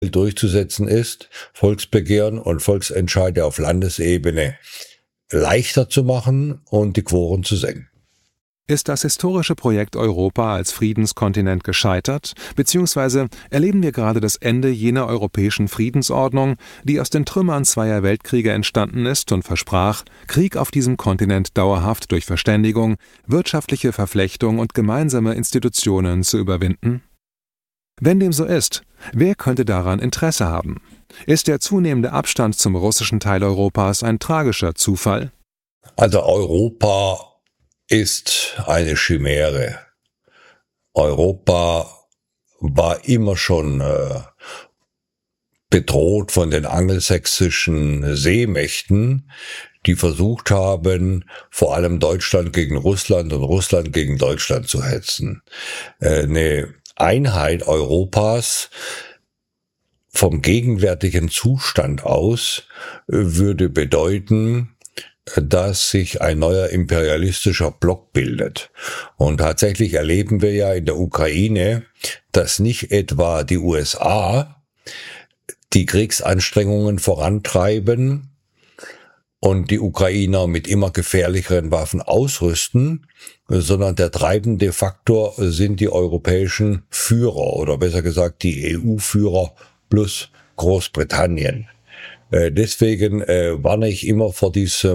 durchzusetzen ist, Volksbegehren und Volksentscheide auf Landesebene leichter zu machen und die Quoren zu senken. Ist das historische Projekt Europa als Friedenskontinent gescheitert, beziehungsweise erleben wir gerade das Ende jener europäischen Friedensordnung, die aus den Trümmern zweier Weltkriege entstanden ist und versprach, Krieg auf diesem Kontinent dauerhaft durch Verständigung, wirtschaftliche Verflechtung und gemeinsame Institutionen zu überwinden? Wenn dem so ist, wer könnte daran Interesse haben? Ist der zunehmende Abstand zum russischen Teil Europas ein tragischer Zufall? Also Europa ist eine Chimäre. Europa war immer schon bedroht von den angelsächsischen Seemächten, die versucht haben, vor allem Deutschland gegen Russland und Russland gegen Deutschland zu hetzen. Eine Einheit Europas vom gegenwärtigen Zustand aus würde bedeuten, dass sich ein neuer imperialistischer Block bildet. Und tatsächlich erleben wir ja in der Ukraine, dass nicht etwa die USA die Kriegsanstrengungen vorantreiben und die Ukrainer mit immer gefährlicheren Waffen ausrüsten, sondern der treibende Faktor sind die europäischen Führer oder besser gesagt die EU-Führer plus Großbritannien. Deswegen warne ich immer vor dieser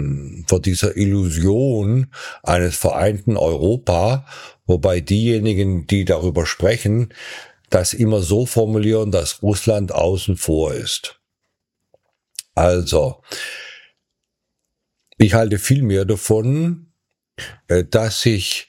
Illusion eines vereinten Europa, wobei diejenigen, die darüber sprechen, das immer so formulieren, dass Russland außen vor ist. Also, ich halte viel mehr davon, dass sich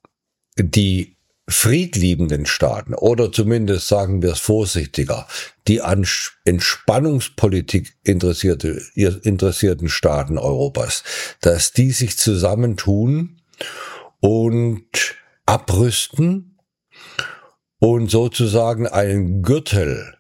die friedliebenden Staaten oder zumindest sagen wir es vorsichtiger, die an Entspannungspolitik interessierten Staaten Europas, dass die sich zusammentun und abrüsten und sozusagen einen Gürtel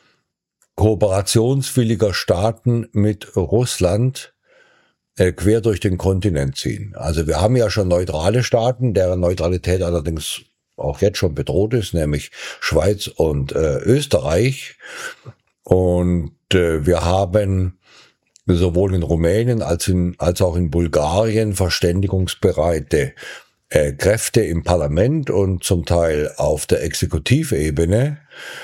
kooperationswilliger Staaten mit Russland quer durch den Kontinent ziehen. Also wir haben ja schon neutrale Staaten, deren Neutralität allerdings auch jetzt schon bedroht ist, nämlich Schweiz und Österreich. Und wir haben sowohl in Rumänien als auch in Bulgarien verständigungsbereite Kräfte im Parlament und zum Teil auf der Exekutivebene.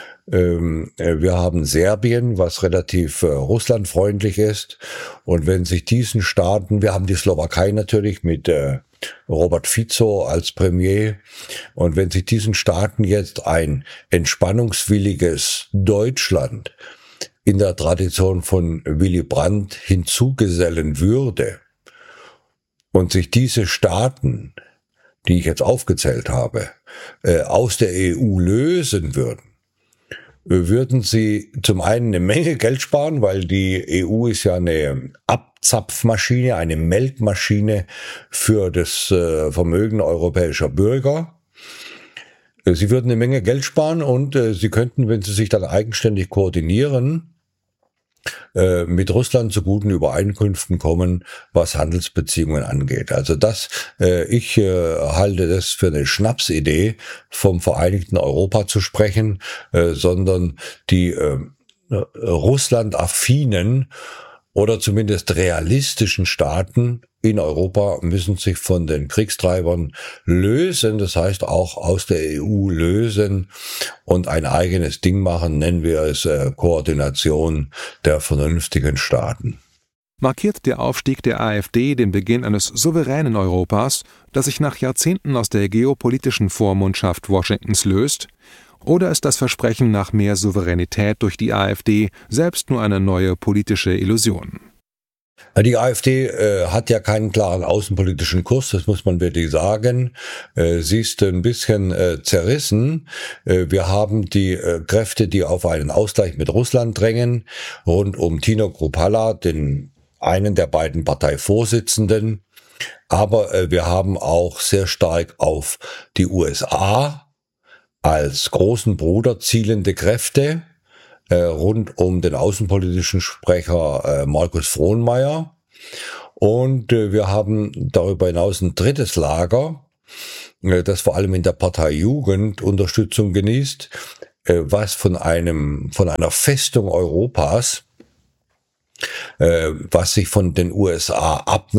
Wir haben Serbien, was relativ russlandfreundlich ist. Und wenn sich diesen Staaten, wir haben die Slowakei natürlich mit Robert Fico als Premier. Und wenn sich diesen Staaten jetzt ein entspannungswilliges Deutschland in der Tradition von Willy Brandt hinzugesellen würde und sich diese Staaten, die ich jetzt aufgezählt habe, aus der EU lösen würden sie zum einen eine Menge Geld sparen, weil die EU ist ja eine Abzapfmaschine, eine Melkmaschine für das Vermögen europäischer Bürger. Sie würden eine Menge Geld sparen und sie könnten, wenn sie sich dann eigenständig koordinieren, mit Russland zu guten Übereinkünften kommen, was Handelsbeziehungen angeht. Also ich halte das für eine Schnapsidee, vom Vereinigten Europa zu sprechen, sondern die Russland-affinen oder zumindest realistischen Staaten in Europa müssen sich von den Kriegstreibern lösen, das heißt auch aus der EU lösen und ein eigenes Ding machen, nennen wir es Koordination der vernünftigen Staaten. Markiert der Aufstieg der AfD den Beginn eines souveränen Europas, das sich nach Jahrzehnten aus der geopolitischen Vormundschaft Washingtons löst? Oder ist das Versprechen nach mehr Souveränität durch die AfD selbst nur eine neue politische Illusion? Die AfD hat ja keinen klaren außenpolitischen Kurs, das muss man wirklich sagen. Sie ist ein bisschen zerrissen. Wir haben die Kräfte, die auf einen Ausgleich mit Russland drängen, rund um Tino Kruppalla, den einen der beiden Parteivorsitzenden. Aber wir haben auch sehr stark auf die USA als großen Bruder zielende Kräfte rund um den außenpolitischen Sprecher Markus Frohnmayer. Und wir haben darüber hinaus ein drittes Lager, das vor allem in der Partei Jugend Unterstützung genießt, was von einer Festung Europas, was sich von den USA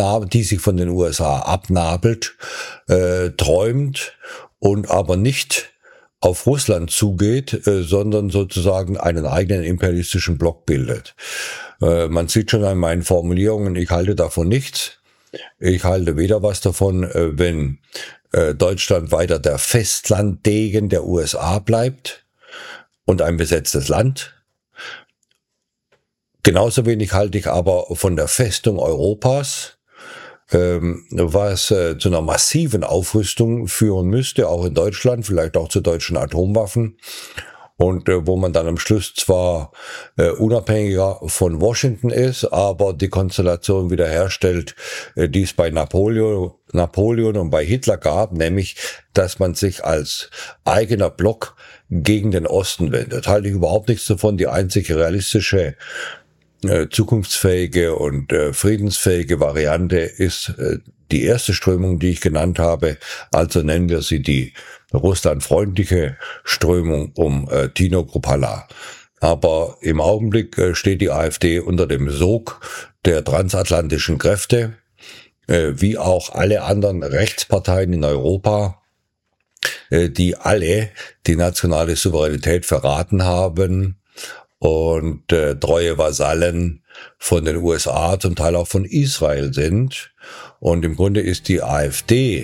abnabelt, träumt und aber nicht auf Russland zugeht, sondern sozusagen einen eigenen imperialistischen Block bildet. Man sieht schon an meinen Formulierungen, ich halte davon nichts. Ich halte weder was davon, wenn Deutschland weiter der Festlanddegen der USA bleibt und ein besetztes Land. Genauso wenig halte ich aber von der Festung Europas, was zu einer massiven Aufrüstung führen müsste, auch in Deutschland, vielleicht auch zu deutschen Atomwaffen. Und wo man dann am Schluss zwar unabhängiger von Washington ist, aber die Konstellation wiederherstellt, die es bei Napoleon und bei Hitler gab, nämlich, dass man sich als eigener Block gegen den Osten wendet. Halte ich überhaupt nichts davon. Die einzige realistische, zukunftsfähige und friedensfähige Variante ist die erste Strömung, die ich genannt habe. Also nennen wir sie die russlandfreundliche Strömung um Tino Kruppalla. Aber im Augenblick steht die AfD unter dem Sog der transatlantischen Kräfte, wie auch alle anderen Rechtsparteien in Europa, die alle die nationale Souveränität verraten haben und treue Vasallen von den USA, zum Teil auch von Israel sind. Und im Grunde ist die AfD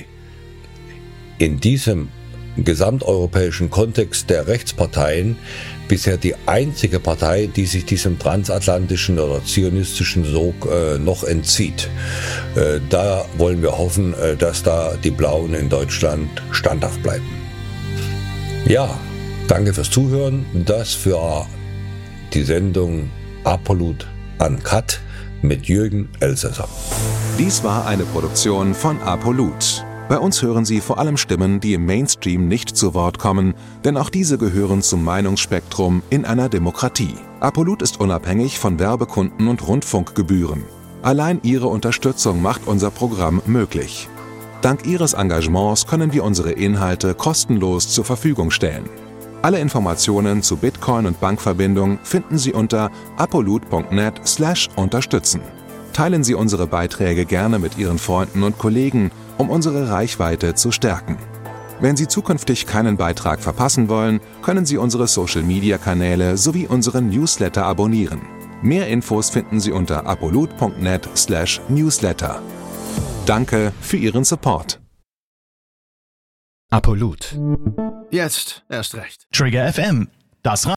in diesem gesamteuropäischen Kontext der Rechtsparteien bisher die einzige Partei, die sich diesem transatlantischen oder zionistischen Sog noch entzieht. Da wollen wir hoffen, dass da die Blauen in Deutschland standhaft bleiben. Ja, danke fürs Zuhören. Das für die Sendung Apollut Uncut mit Jürgen Elsässer. Dies war eine Produktion von Apollut. Bei uns hören Sie vor allem Stimmen, die im Mainstream nicht zu Wort kommen, denn auch diese gehören zum Meinungsspektrum in einer Demokratie. Apollut ist unabhängig von Werbekunden und Rundfunkgebühren. Allein Ihre Unterstützung macht unser Programm möglich. Dank Ihres Engagements können wir unsere Inhalte kostenlos zur Verfügung stellen. Alle Informationen zu Bitcoin und Bankverbindung finden Sie unter apollut.net/unterstützen. Teilen Sie unsere Beiträge gerne mit Ihren Freunden und Kollegen, um unsere Reichweite zu stärken. Wenn Sie zukünftig keinen Beitrag verpassen wollen, können Sie unsere Social-Media-Kanäle sowie unseren Newsletter abonnieren. Mehr Infos finden Sie unter apollut.net/newsletter. Danke für Ihren Support. Apollut. Jetzt erst recht. Trigger FM. Das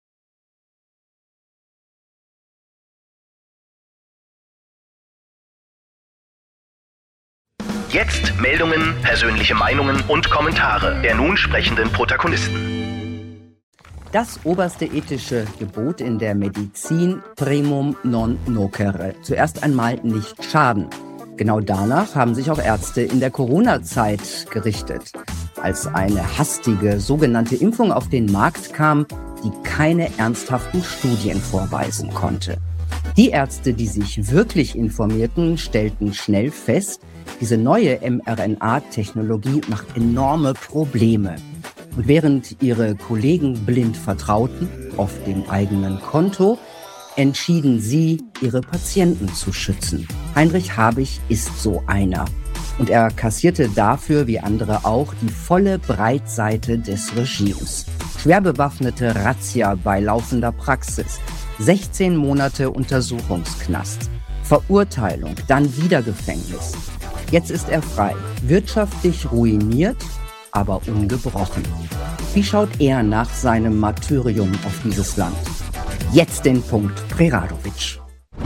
Jetzt Meldungen, persönliche Meinungen und Kommentare der nun sprechenden Protagonisten. Das oberste ethische Gebot in der Medizin: primum non nocere. Zuerst einmal nicht schaden. Genau danach haben sich auch Ärzte in der Corona-Zeit gerichtet. Als eine hastige sogenannte Impfung auf den Markt kam, die keine ernsthaften Studien vorweisen konnte. Die Ärzte, die sich wirklich informierten, stellten schnell fest, diese neue mRNA-Technologie macht enorme Probleme. Und während ihre Kollegen blind vertrauten, auf dem eigenen Konto, entschieden sie, ihre Patienten zu schützen. Heinrich Habich ist so einer. Und er kassierte dafür, wie andere auch, die volle Breitseite des Regimes. Schwer bewaffnete Razzia bei laufender Praxis, 16 Monate Untersuchungsknast, Verurteilung, dann wieder Gefängnis. Jetzt ist er frei, wirtschaftlich ruiniert, aber ungebrochen. Wie schaut er nach seinem Martyrium auf dieses Land? Jetzt den Punkt Preradovic.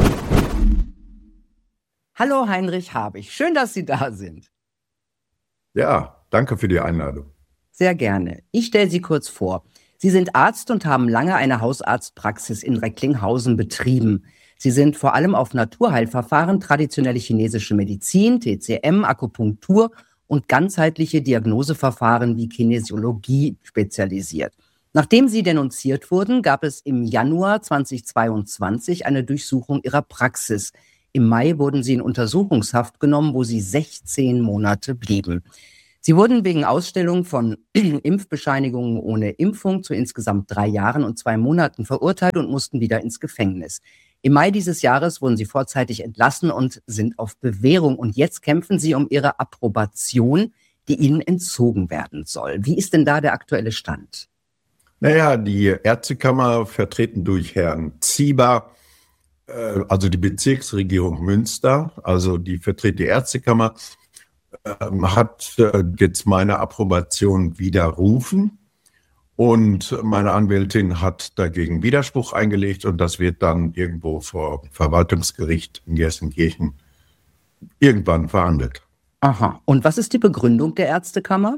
Hallo Heinrich Habich, schön, dass Sie da sind. Ja, danke für die Einladung. Sehr gerne. Ich stelle Sie kurz vor. Sie sind Arzt und haben lange eine Hausarztpraxis in Recklinghausen betrieben. Sie sind vor allem auf Naturheilverfahren, traditionelle chinesische Medizin, TCM, Akupunktur und ganzheitliche Diagnoseverfahren wie Kinesiologie spezialisiert. Nachdem Sie denunziert wurden, gab es im Januar 2022 eine Durchsuchung Ihrer Praxis. Im Mai wurden Sie in Untersuchungshaft genommen, wo Sie 16 Monate blieben. Sie wurden wegen Ausstellung von Impfbescheinigungen ohne Impfung zu insgesamt 3 Jahren und 2 Monaten verurteilt und mussten wieder ins Gefängnis. Im Mai dieses Jahres wurden Sie vorzeitig entlassen und sind auf Bewährung. Und jetzt kämpfen Sie um Ihre Approbation, die Ihnen entzogen werden soll. Wie ist denn da der aktuelle Stand? Naja, die Ärztekammer, vertreten durch Herrn Zieber, also die Bezirksregierung Münster, also die vertritt die Ärztekammer, hat jetzt meine Approbation widerrufen und meine Anwältin hat dagegen Widerspruch eingelegt und das wird dann irgendwo vor Verwaltungsgericht in Gelsenkirchen irgendwann verhandelt. Aha. Und was ist die Begründung der Ärztekammer?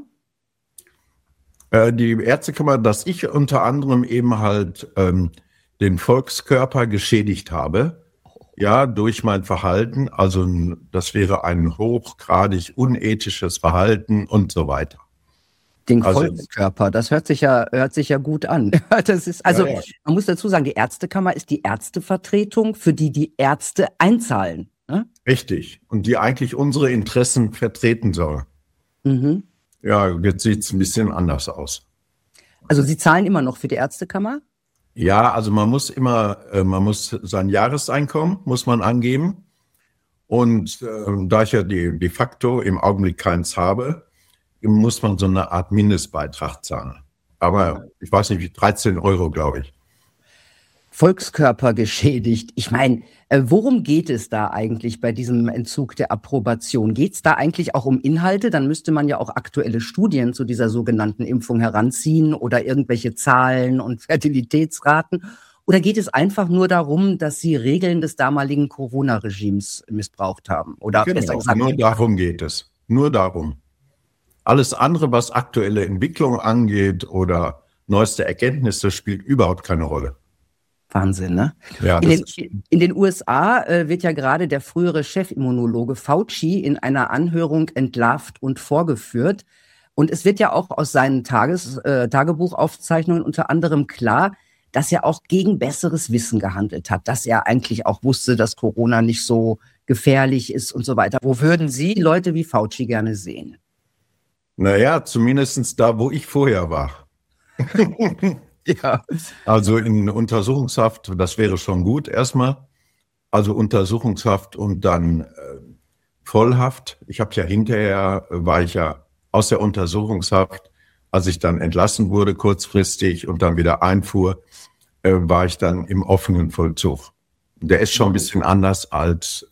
Die Ärztekammer, dass ich unter anderem eben halt den Volkskörper geschädigt habe, ja, durch mein Verhalten, also das wäre ein hochgradig unethisches Verhalten und so weiter. Den Volkskörper, das hört sich ja gut an. Das ist, also, ja. Man muss dazu sagen, die Ärztekammer ist die Ärztevertretung, für die Ärzte einzahlen. Ne? Richtig. Und die eigentlich unsere Interessen vertreten soll. Mhm. Ja, jetzt sieht es ein bisschen anders aus. Also Sie zahlen immer noch für die Ärztekammer? Ja, also man muss sein Jahreseinkommen muss man angeben. Und da ich ja de facto im Augenblick keins habe, muss man so eine Art Mindestbeitrag zahlen. Aber ich weiß nicht, 13 €, glaube ich. Volkskörper geschädigt. Ich meine, worum geht es da eigentlich bei diesem Entzug der Approbation? Geht es da eigentlich auch um Inhalte? Dann müsste man ja auch aktuelle Studien zu dieser sogenannten Impfung heranziehen oder irgendwelche Zahlen und Fertilitätsraten. Oder geht es einfach nur darum, dass Sie Regeln des damaligen Corona-Regimes missbraucht haben? Oder besser gesagt, nur darum geht es. Nur darum. Alles andere, was aktuelle Entwicklung angeht oder neueste Erkenntnisse, spielt überhaupt keine Rolle. Wahnsinn, ne? Ja, in den USA wird ja gerade der frühere Chefimmunologe Fauci in einer Anhörung entlarvt und vorgeführt. Und es wird ja auch aus seinen Tagebuchaufzeichnungen unter anderem klar, dass er auch gegen besseres Wissen gehandelt hat, dass er eigentlich auch wusste, dass Corona nicht so gefährlich ist und so weiter. Wo würden Sie Leute wie Fauci gerne sehen? Naja, zumindest da, wo ich vorher war. Ja. Also in Untersuchungshaft, das wäre schon gut erstmal. Also Untersuchungshaft und dann Vollhaft. Ich habe ja hinterher, war ich ja aus der Untersuchungshaft, als ich dann entlassen wurde kurzfristig und dann wieder einfuhr, war ich dann im offenen Vollzug. Der ist schon ein bisschen anders als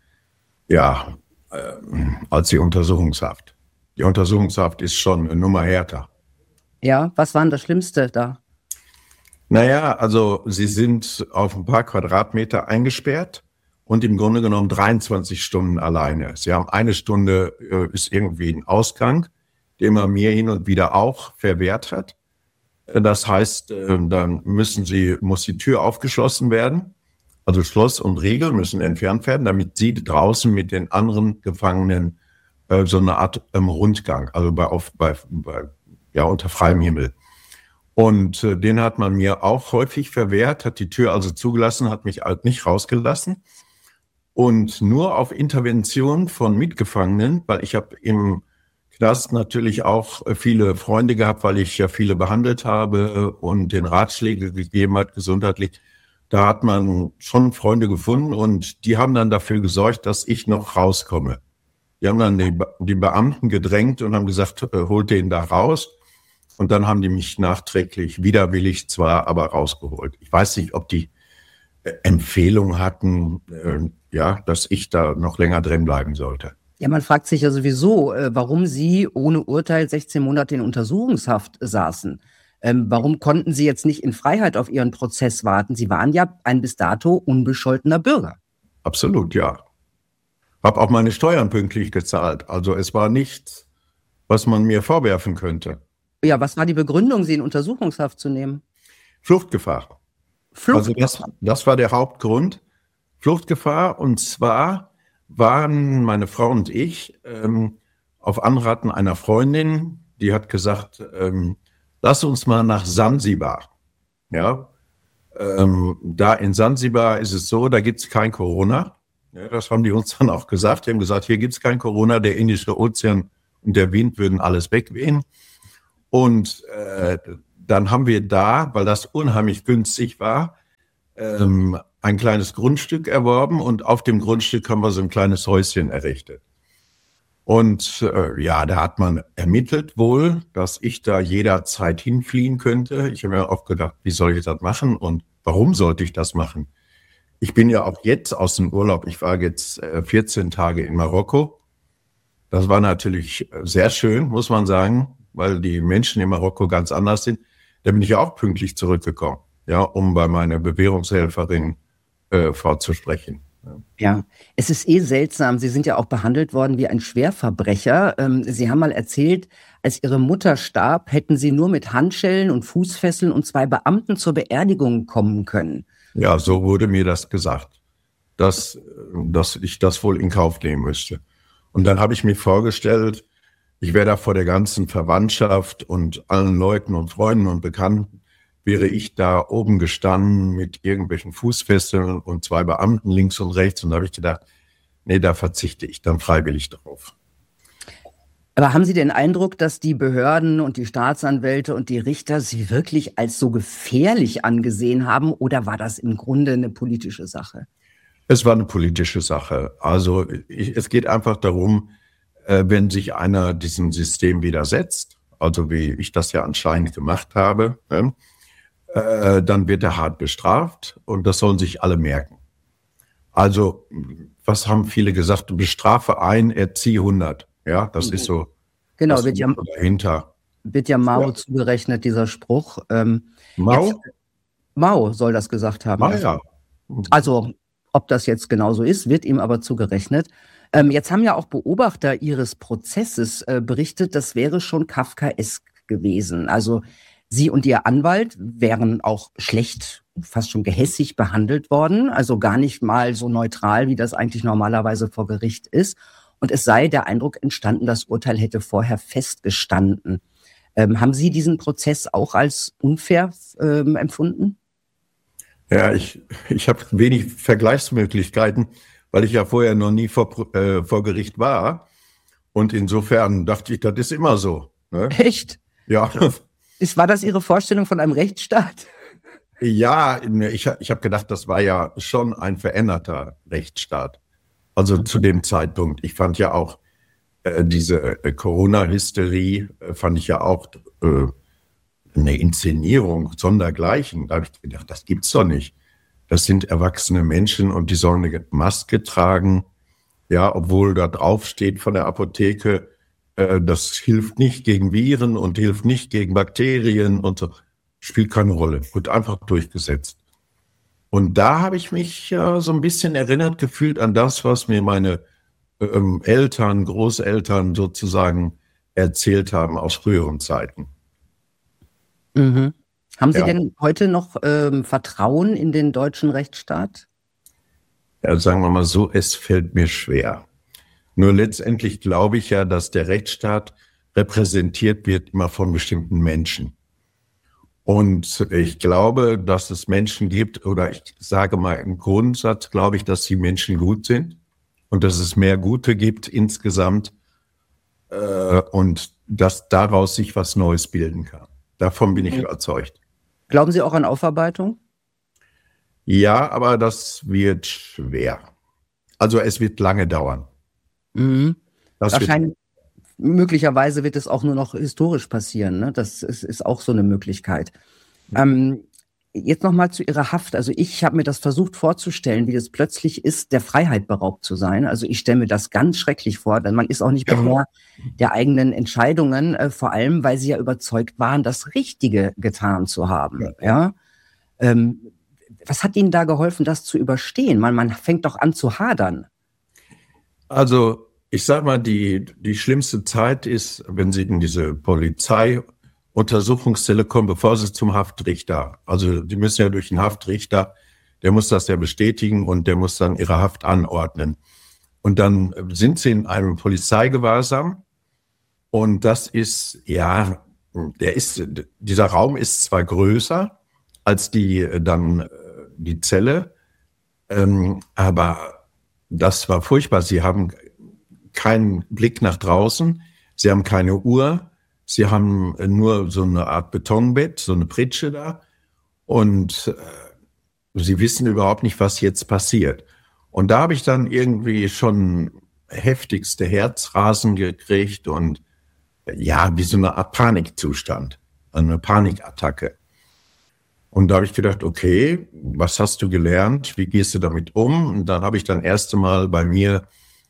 die Untersuchungshaft. Die Untersuchungshaft ist schon eine Nummer härter. Ja, was war denn das Schlimmste da? Naja, also Sie sind auf ein paar Quadratmeter eingesperrt und im Grunde genommen 23 Stunden alleine. Sie haben 1 Stunde, ist irgendwie ein Ausgang, den man mir hin und wieder auch verwehrt hat. Das heißt, dann muss die Tür aufgeschlossen werden. Also Schloss und Riegel müssen entfernt werden, damit Sie draußen mit den anderen Gefangenen so eine Art Rundgang, also unter freiem Himmel. Und den hat man mir auch häufig verwehrt, hat die Tür also zugelassen, hat mich halt nicht rausgelassen. Und nur auf Intervention von Mitgefangenen, weil ich habe im Knast natürlich auch viele Freunde gehabt, weil ich ja viele behandelt habe und den Ratschläge gegeben hat, gesundheitlich. Da hat man schon Freunde gefunden und die haben dann dafür gesorgt, dass ich noch rauskomme. Die haben dann die Beamten gedrängt und haben gesagt, holt den da raus. Und dann haben die mich nachträglich, widerwillig zwar, aber rausgeholt. Ich weiß nicht, ob die Empfehlung hatten, dass ich da noch länger drin bleiben sollte. Ja, man fragt sich ja sowieso, warum Sie ohne Urteil 16 Monate in Untersuchungshaft saßen. Warum konnten Sie jetzt nicht in Freiheit auf Ihren Prozess warten? Sie waren ja ein bis dato unbescholtener Bürger. Absolut, ja. Habe auch meine Steuern pünktlich gezahlt. Also es war nichts, was man mir vorwerfen könnte. Ja, was war die Begründung, Sie in Untersuchungshaft zu nehmen? Fluchtgefahr. Also das war der Hauptgrund. Fluchtgefahr. Und zwar waren meine Frau und ich auf Anraten einer Freundin, die hat gesagt, lass uns mal nach Sansibar. Ja, da in Sansibar ist es so, da gibt es kein Corona. Ja, das haben die uns dann auch gesagt. Die haben gesagt, hier gibt es kein Corona, der Indische Ozean und der Wind würden alles wegwehen. Und dann haben wir da, weil das unheimlich günstig war, ein kleines Grundstück erworben und auf dem Grundstück haben wir so ein kleines Häuschen errichtet. Und da hat man ermittelt wohl, dass ich da jederzeit hinfliehen könnte. Ich habe mir oft gedacht, wie soll ich das machen und warum sollte ich das machen? Ich bin ja auch jetzt aus dem Urlaub. Ich war jetzt 14 Tage in Marokko. Das war natürlich sehr schön, muss man sagen, weil die Menschen in Marokko ganz anders sind. Da bin ich ja auch pünktlich zurückgekommen, ja, um bei meiner Bewährungshelferin vorzusprechen. Ja, es ist seltsam. Sie sind ja auch behandelt worden wie ein Schwerverbrecher. Sie haben mal erzählt, als Ihre Mutter starb, hätten Sie nur mit Handschellen und Fußfesseln und 2 Beamten zur Beerdigung kommen können. Ja, so wurde mir das gesagt, dass ich das wohl in Kauf nehmen müsste. Und dann habe ich mir vorgestellt, ich wäre da vor der ganzen Verwandtschaft und allen Leuten und Freunden und Bekannten, wäre ich da oben gestanden mit irgendwelchen Fußfesseln und 2 Beamten links und rechts. Und da habe ich gedacht, nee, da verzichte ich dann freiwillig drauf. Aber haben Sie den Eindruck, dass die Behörden und die Staatsanwälte und die Richter Sie wirklich als so gefährlich angesehen haben? Oder war das im Grunde eine politische Sache? Es war eine politische Sache. Also es geht einfach darum, wenn sich einer diesem System widersetzt, also wie ich das ja anscheinend gemacht habe, dann wird er hart bestraft und das sollen sich alle merken. Also, was haben viele gesagt? Du bestrafe einen, erzieh 100. Ja, das ist so. Genau, wird ja Mao zugerechnet, dieser Spruch. Mao? Mao soll das gesagt haben. Ja. Also, ob das jetzt genauso ist, wird ihm aber zugerechnet. Jetzt haben ja auch Beobachter Ihres Prozesses berichtet, das wäre schon kafkaesk gewesen. Also, Sie und Ihr Anwalt wären auch schlecht, fast schon gehässig behandelt worden, also gar nicht mal so neutral, wie das eigentlich normalerweise vor Gericht ist. Und es sei der Eindruck entstanden, das Urteil hätte vorher festgestanden. Haben Sie diesen Prozess auch als unfair empfunden? Ja, ich habe wenig Vergleichsmöglichkeiten, weil ich ja vorher noch nie vor Gericht war. Und insofern dachte ich, das ist immer so. Ne? Echt? Ja. War das Ihre Vorstellung von einem Rechtsstaat? Ja, ich habe gedacht, das war ja schon ein veränderter Rechtsstaat. Also zu dem Zeitpunkt. Ich fand ja auch diese Corona-Hysterie, fand ich ja auch eine Inszenierung sondergleichen. Da habe ich gedacht, das gibt's doch nicht. Das sind erwachsene Menschen und die sollen eine Maske tragen. Ja, obwohl da drauf steht von der Apotheke, das hilft nicht gegen Viren und hilft nicht gegen Bakterien und so. Spielt keine Rolle. Wird einfach durchgesetzt. Und da habe ich mich so ein bisschen erinnert gefühlt an das, was mir meine Eltern, Großeltern sozusagen erzählt haben aus früheren Zeiten. Mhm. Haben Sie denn heute noch Vertrauen in den deutschen Rechtsstaat? Ja, sagen wir mal so, es fällt mir schwer. Nur letztendlich glaube ich ja, dass der Rechtsstaat repräsentiert wird immer von bestimmten Menschen. Und ich glaube, dass es Menschen gibt, oder ich sage mal im Grundsatz, glaube ich, dass die Menschen gut sind und dass es mehr Gute gibt insgesamt und dass daraus sich was Neues bilden kann. Davon bin ich überzeugt. Glauben Sie auch an Aufarbeitung? Ja, aber das wird schwer. Also es wird lange dauern. Mhm. Wahrscheinlich. Möglicherweise wird es auch nur noch historisch passieren. Ne? Das ist auch so eine Möglichkeit. Jetzt nochmal zu Ihrer Haft. Also ich habe mir das versucht vorzustellen, wie das plötzlich ist, der Freiheit beraubt zu sein. Also ich stelle mir das ganz schrecklich vor, denn man ist auch nicht mehr Herr der eigenen Entscheidungen, vor allem, weil Sie ja überzeugt waren, das Richtige getan zu haben. Ja? Was hat Ihnen da geholfen, das zu überstehen? Man fängt doch an zu hadern. Also ich sag mal, die schlimmste Zeit ist, wenn Sie in diese Polizeiuntersuchungszelle kommen, bevor Sie zum Haftrichter. Also die müssen ja durch den Haftrichter, der muss das ja bestätigen und der muss dann Ihre Haft anordnen. Und dann sind Sie in einem Polizeigewahrsam und das ist, ja, dieser Raum ist zwar größer als die Zelle, aber das war furchtbar. Sie haben keinen Blick nach draußen. Sie haben keine Uhr. Sie haben nur so eine Art Betonbett, so eine Pritsche da. Und Sie wissen überhaupt nicht, was jetzt passiert. Und da habe ich dann irgendwie schon heftigste Herzrasen gekriegt und ja, wie so eine Art Panikzustand, eine Panikattacke. Und da habe ich gedacht, okay, was hast du gelernt? Wie gehst du damit um? Und dann habe ich dann erst einmal bei mir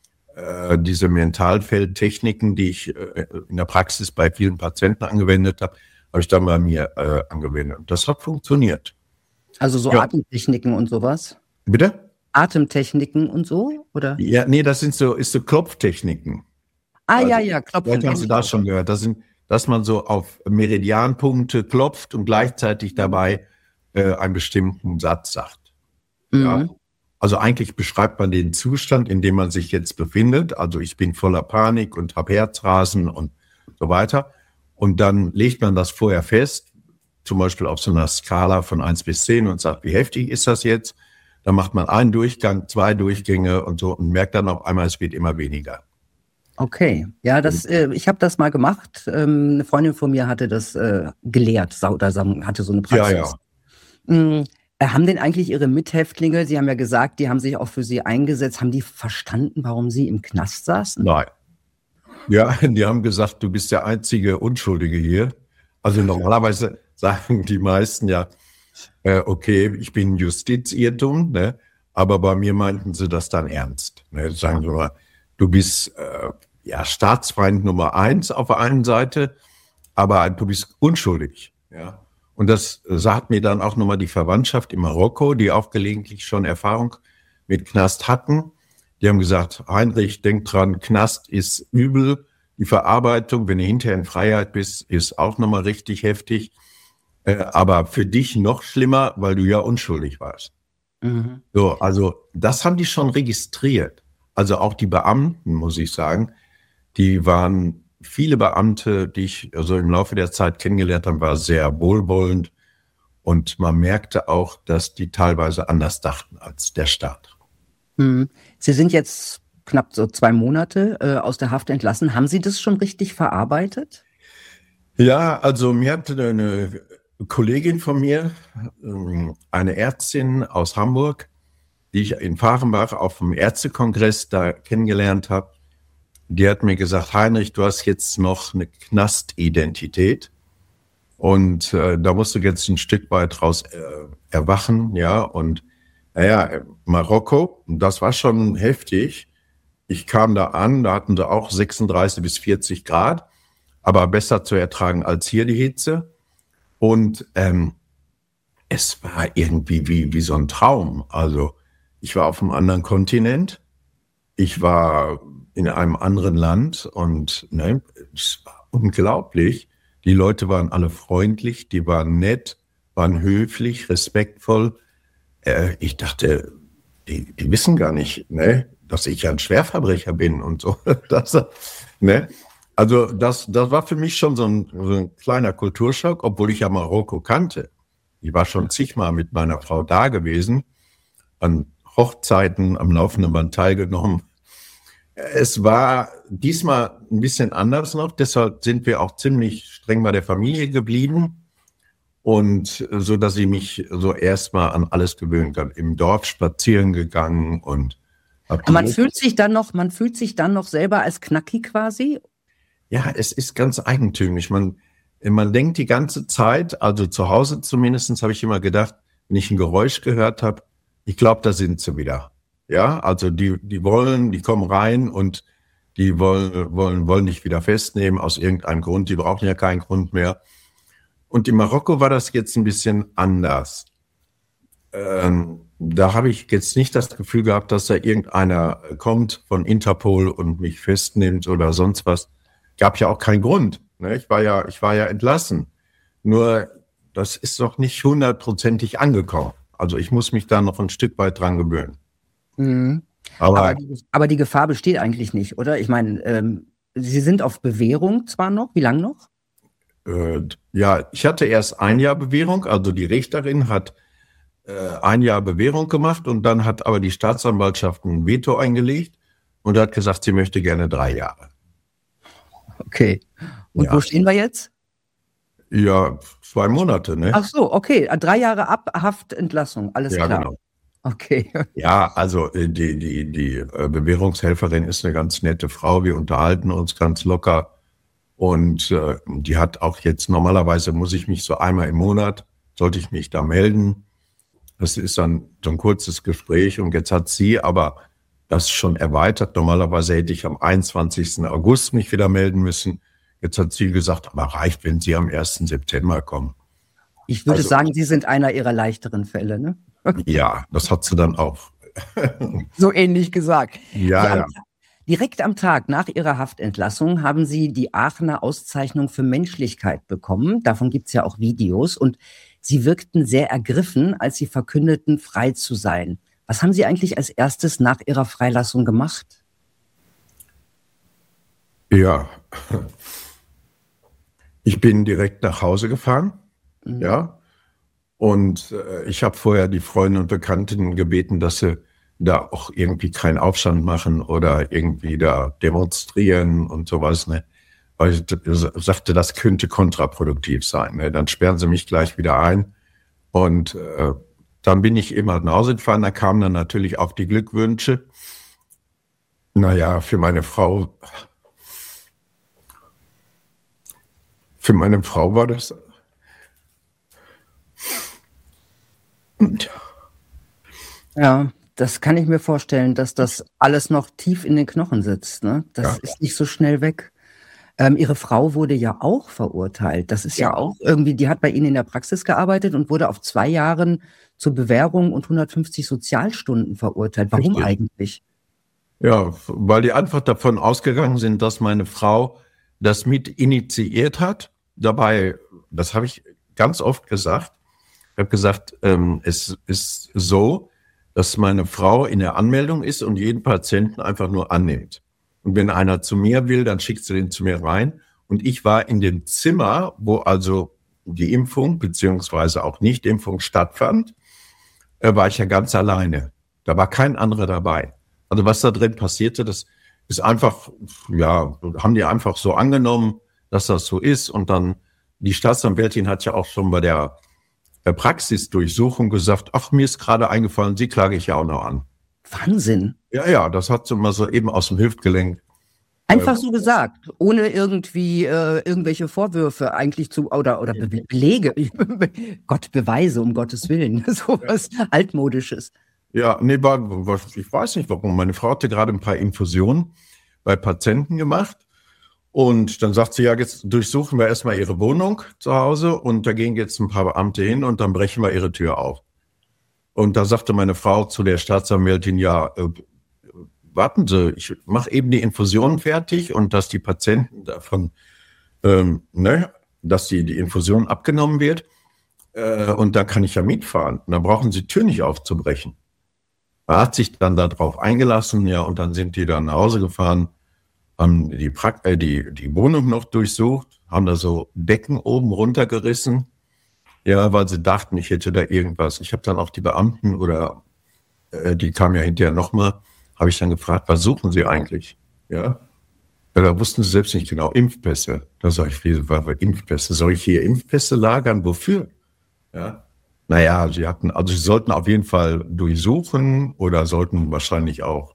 diese Mentalfeldtechniken, die ich in der Praxis bei vielen Patienten angewendet habe, habe ich dann bei mir angewendet. Und das hat funktioniert. Also so Ja. Atemtechniken und sowas? Bitte? Atemtechniken und so, oder? Ja, nee, das ist so Klopftechniken. Ah, Also, ja, Klopfen. Vielleicht haben Sie das schon gehört. Dass man so auf Meridianpunkte klopft und gleichzeitig dabei einen bestimmten Satz sagt. Ja. Also eigentlich beschreibt man den Zustand, in dem man sich jetzt befindet. Also ich bin voller Panik und habe Herzrasen und so weiter. Und dann legt man das vorher fest, zum Beispiel auf so einer Skala von 1 bis 10 und sagt, wie heftig ist das jetzt? Dann macht man einen Durchgang, 2 Durchgänge und so und merkt dann auf einmal, es wird immer weniger. Okay, ja, ich habe das mal gemacht. Eine Freundin von mir hatte das gelehrt oder hatte so eine Praxis. Ja. Haben denn eigentlich Ihre Mithäftlinge, Sie haben ja gesagt, die haben sich auch für Sie eingesetzt, haben die verstanden, warum Sie im Knast saßen? Nein. Ja, die haben gesagt, du bist der einzige Unschuldige hier. Also normalerweise sagen die meisten ja, okay, ich bin Justizirrtum, ne? Aber bei mir meinten sie das dann ernst. Ne? Sagen sie mal, du bist Staatsfeind Nummer 1 auf der einen Seite, aber du bist unschuldig. Ja? Und das sagt mir dann auch nochmal die Verwandtschaft in Marokko, die auch gelegentlich schon Erfahrung mit Knast hatten. Die haben gesagt, Heinrich, denk dran, Knast ist übel. Die Verarbeitung, wenn du hinterher in Freiheit bist, ist auch nochmal richtig heftig. Aber für dich noch schlimmer, weil du ja unschuldig warst. Mhm. So, also das haben die schon registriert. Also auch die Beamten, muss ich sagen, die waren, viele Beamte, die ich also im Laufe der Zeit kennengelernt habe, war sehr wohlwollend. Und man merkte auch, dass die teilweise anders dachten als der Staat. Sie sind jetzt knapp so 2 Monate aus der Haft entlassen. Haben Sie das schon richtig verarbeitet? Ja, also mir hatte eine Kollegin von mir, eine Ärztin aus Hamburg, die ich in Fahrenbach auf dem Ärztekongress da kennengelernt habe, die hat mir gesagt, Heinrich, du hast jetzt noch eine Knastidentität und da musst du jetzt ein Stück weit raus erwachen, ja, und Marokko, das war schon heftig. Ich kam da an, da hatten sie auch 36 bis 40 Grad, aber besser zu ertragen als hier die Hitze. Und es war irgendwie wie so ein Traum. Also ich war auf einem anderen Kontinent, ich war in einem anderen Land und es war unglaublich. Die Leute waren alle freundlich, die waren nett, waren höflich, respektvoll. Ich dachte, die wissen gar nicht, dass ich ein Schwerverbrecher bin und so. Also das war für mich schon so ein kleiner Kulturschock, obwohl ich ja Marokko kannte. Ich war schon zigmal mit meiner Frau da gewesen, an Hochzeiten am laufenden Band teilgenommen. Es war diesmal ein bisschen anders noch, deshalb sind wir auch ziemlich streng bei der Familie geblieben. Und so, dass ich mich so erstmal an alles gewöhnen kann. Im Dorf spazieren gegangen und man fühlt sich dann noch selber als Knacki quasi? Ja, es ist ganz eigentümlich. Man denkt die ganze Zeit, also zu Hause zumindest, habe ich immer gedacht, wenn ich ein Geräusch gehört habe, ich glaube, da sind sie wieder. Ja, also die kommen rein und die wollen nicht wieder festnehmen aus irgendeinem Grund. Die brauchen ja keinen Grund mehr. Und in Marokko war das jetzt ein bisschen anders. Da habe ich jetzt nicht das Gefühl gehabt, dass da irgendeiner kommt von Interpol und mich festnimmt oder sonst was. Gab ja auch keinen Grund. Ne? Ich war ja entlassen. Nur das ist doch nicht 100%ig angekommen. Also ich muss mich da noch ein Stück weit dran gewöhnen. Mhm. Aber die Gefahr besteht eigentlich nicht, oder? Ich meine, Sie sind auf Bewährung zwar noch. Wie lange noch? Ja, ich hatte erst 1 Jahr Bewährung. Also die Richterin hat 1 Jahr Bewährung gemacht und dann hat aber die Staatsanwaltschaft ein Veto eingelegt und hat gesagt, sie möchte gerne 3 Jahre. Okay. Und Ja. wo stehen wir jetzt? Ja, 2 Monate, ne? Ach so, okay. 3 Jahre ab Haftentlassung, alles Ja, klar. genau. Okay. Ja, also die Bewährungshelferin ist eine ganz nette Frau. Wir unterhalten uns ganz locker. Und die hat auch jetzt, normalerweise muss ich mich so einmal im Monat, sollte ich mich da melden. Das ist dann so ein kurzes Gespräch. Und jetzt hat sie aber das schon erweitert. Normalerweise hätte ich am 21. August mich wieder melden müssen. Jetzt hat sie gesagt, aber reicht, wenn Sie am 1. September kommen. Ich würde Also- sagen, Sie sind einer Ihrer leichteren Fälle, ne? Ja, das hat sie dann auch. So ähnlich gesagt. Ja. Direkt am Tag nach Ihrer Haftentlassung haben Sie die Aachener Auszeichnung für Menschlichkeit bekommen. Davon gibt es ja auch Videos. Und Sie wirkten sehr ergriffen, als Sie verkündeten, frei zu sein. Was haben Sie eigentlich als erstes nach Ihrer Freilassung gemacht? Ja. Ich bin direkt nach Hause gefahren. Ja. Und ich habe vorher die Freunde und Bekannten gebeten, dass sie da auch irgendwie keinen Aufstand machen oder irgendwie da demonstrieren und sowas, ne? Weil ich sagte, das könnte kontraproduktiv sein, ne? Dann sperren sie mich gleich wieder ein. Und dann bin ich eben halt nach Hause gefahren, da kamen dann natürlich auch die Glückwünsche. Naja, für meine Frau war das. Ja, das kann ich mir vorstellen, dass das alles noch tief in den Knochen sitzt, ne? Das Ja. ist nicht so schnell weg. Ihre Frau wurde ja auch verurteilt. Das ist ja auch irgendwie, die hat bei Ihnen in der Praxis gearbeitet und wurde auf 2 Jahren zur Bewährung und 150 Sozialstunden verurteilt. Warum Richtig. eigentlich? Ja, weil die einfach davon ausgegangen sind, dass meine Frau das mit initiiert hat. Dabei, das habe ich ganz oft gesagt. Ich habe gesagt, es ist so, dass meine Frau in der Anmeldung ist und jeden Patienten einfach nur annimmt. Und wenn einer zu mir will, dann schickt sie den zu mir rein. Und ich war in dem Zimmer, wo also die Impfung beziehungsweise auch Nichtimpfung stattfand, war ich ja ganz alleine. Da war kein anderer dabei. Also was da drin passierte, das ist einfach, ja, haben die einfach so angenommen, dass das so ist. Und dann, die Staatsanwältin hat ja auch schon bei der Praxisdurchsuchung gesagt, ach, mir ist gerade eingefallen, Sie klage ich ja auch noch an. Wahnsinn. Ja, das hat sie mal so eben aus dem Hüftgelenk. Einfach so gesagt, ohne irgendwie irgendwelche Vorwürfe eigentlich oder Belege. Gott, Beweise, um Gottes Willen. Sowas Altmodisches. Ja, nee, ich weiß nicht warum. Meine Frau hatte gerade ein paar Infusionen bei Patienten gemacht. Und dann sagt sie, ja, jetzt durchsuchen wir erstmal ihre Wohnung zu Hause und da gehen jetzt ein paar Beamte hin und dann brechen wir ihre Tür auf. Und da sagte meine Frau zu der Staatsanwältin, ja, warten Sie, ich mache eben die Infusion fertig und dass die Patienten davon, dass die Infusion abgenommen wird und dann kann ich ja mitfahren. Und dann brauchen Sie die Tür nicht aufzubrechen. Er hat sich dann darauf eingelassen, ja, und dann sind die dann nach Hause gefahren, haben die Wohnung noch durchsucht, haben da so Decken oben runtergerissen, ja, weil sie dachten, ich hätte da irgendwas. Ich habe dann auch die Beamten oder die kamen ja hinterher nochmal, habe ich dann gefragt, was suchen Sie eigentlich? Ja, da wussten sie selbst nicht genau, Impfpässe. Da sage ich, wie Impfpässe? Soll ich hier Impfpässe lagern? Wofür? Ja. Naja, sie sollten auf jeden Fall durchsuchen oder sollten wahrscheinlich auch,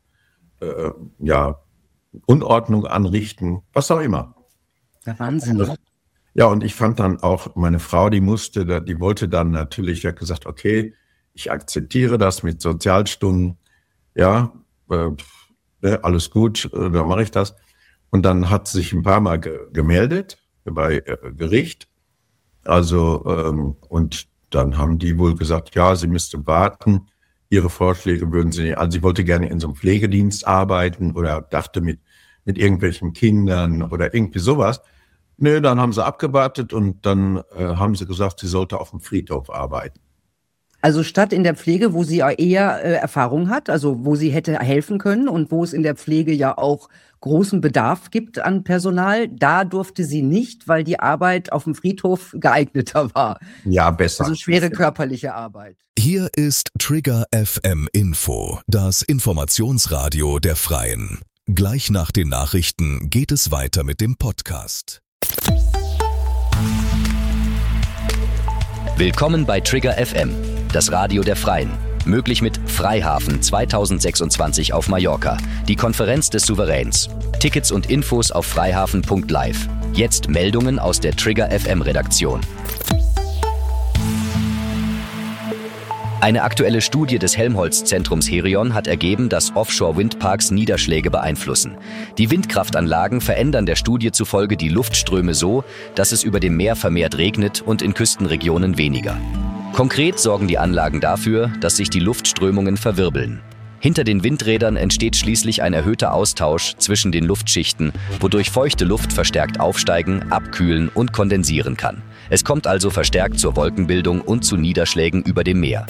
Unordnung anrichten, was auch immer. Der Wahnsinn. Ja, und ich fand dann auch, meine Frau, die wollte dann natürlich, die hat gesagt, okay, ich akzeptiere das mit Sozialstunden, ja, alles gut, dann mache ich das. Und dann hat sie sich ein paar Mal gemeldet bei Gericht, also, und dann haben die wohl gesagt, ja, sie müsste warten, ihre Vorschläge würden sie nicht, also sie wollte gerne in so einem Pflegedienst arbeiten oder dachte mit irgendwelchen Kindern oder irgendwie sowas. Nö, dann haben sie abgewartet und dann haben sie gesagt, sie sollte auf dem Friedhof arbeiten. Also statt in der Pflege, wo sie ja eher Erfahrung hat, also wo sie hätte helfen können und wo es in der Pflege ja auch großen Bedarf gibt an Personal, da durfte sie nicht, weil die Arbeit auf dem Friedhof geeigneter war. Ja, besser. Also schwere körperliche Arbeit. Hier ist Trigger FM Info, das Informationsradio der Freien. Gleich nach den Nachrichten geht es weiter mit dem Podcast. Willkommen bei Trigger FM, das Radio der Freien. Möglich mit Freihafen 2026 auf Mallorca, die Konferenz des Souveräns. Tickets und Infos auf freihafen.live. Jetzt Meldungen aus der Trigger FM Redaktion. Eine aktuelle Studie des Helmholtz-Zentrums Herion hat ergeben, dass Offshore-Windparks Niederschläge beeinflussen. Die Windkraftanlagen verändern der Studie zufolge die Luftströme so, dass es über dem Meer vermehrt regnet und in Küstenregionen weniger. Konkret sorgen die Anlagen dafür, dass sich die Luftströmungen verwirbeln. Hinter den Windrädern entsteht schließlich ein erhöhter Austausch zwischen den Luftschichten, wodurch feuchte Luft verstärkt aufsteigen, abkühlen und kondensieren kann. Es kommt also verstärkt zur Wolkenbildung und zu Niederschlägen über dem Meer.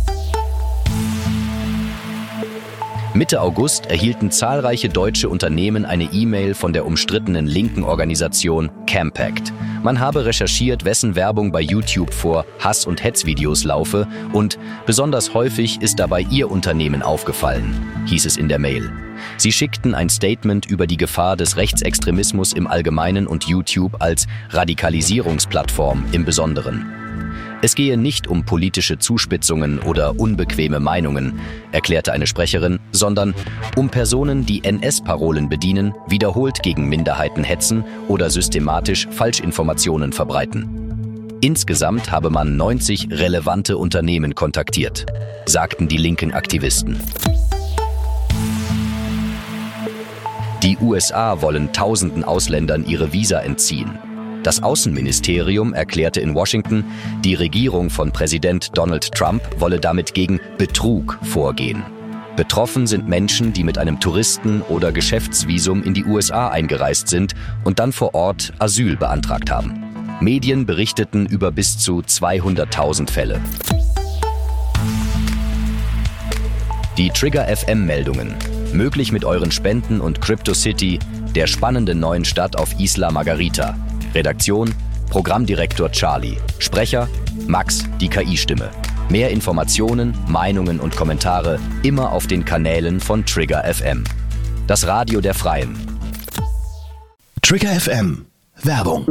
Mitte August erhielten zahlreiche deutsche Unternehmen eine E-Mail von der umstrittenen linken Organisation Campact. Man habe recherchiert, wessen Werbung bei YouTube vor Hass- und Hetzvideos laufe und besonders häufig ist dabei ihr Unternehmen aufgefallen, hieß es in der Mail. Sie schickten ein Statement über die Gefahr des Rechtsextremismus im Allgemeinen und YouTube als Radikalisierungsplattform im Besonderen. Es gehe nicht um politische Zuspitzungen oder unbequeme Meinungen, erklärte eine Sprecherin, sondern um Personen, die NS-Parolen bedienen, wiederholt gegen Minderheiten hetzen oder systematisch Falschinformationen verbreiten. Insgesamt habe man 90 relevante Unternehmen kontaktiert, sagten die linken Aktivisten. Die USA wollen Tausenden Ausländern ihre Visa entziehen. Das Außenministerium erklärte in Washington, die Regierung von Präsident Donald Trump wolle damit gegen Betrug vorgehen. Betroffen sind Menschen, die mit einem Touristen- oder Geschäftsvisum in die USA eingereist sind und dann vor Ort Asyl beantragt haben. Medien berichteten über bis zu 200.000 Fälle. Die Trigger FM-Meldungen. Möglich mit euren Spenden und CryptoCity, der spannenden neuen Stadt auf Isla Margarita. Redaktion, Programmdirektor Charlie. Sprecher, Max, die KI-Stimme. Mehr Informationen, Meinungen und Kommentare immer auf den Kanälen von Trigger FM. Das Radio der Freien. Trigger FM. Werbung.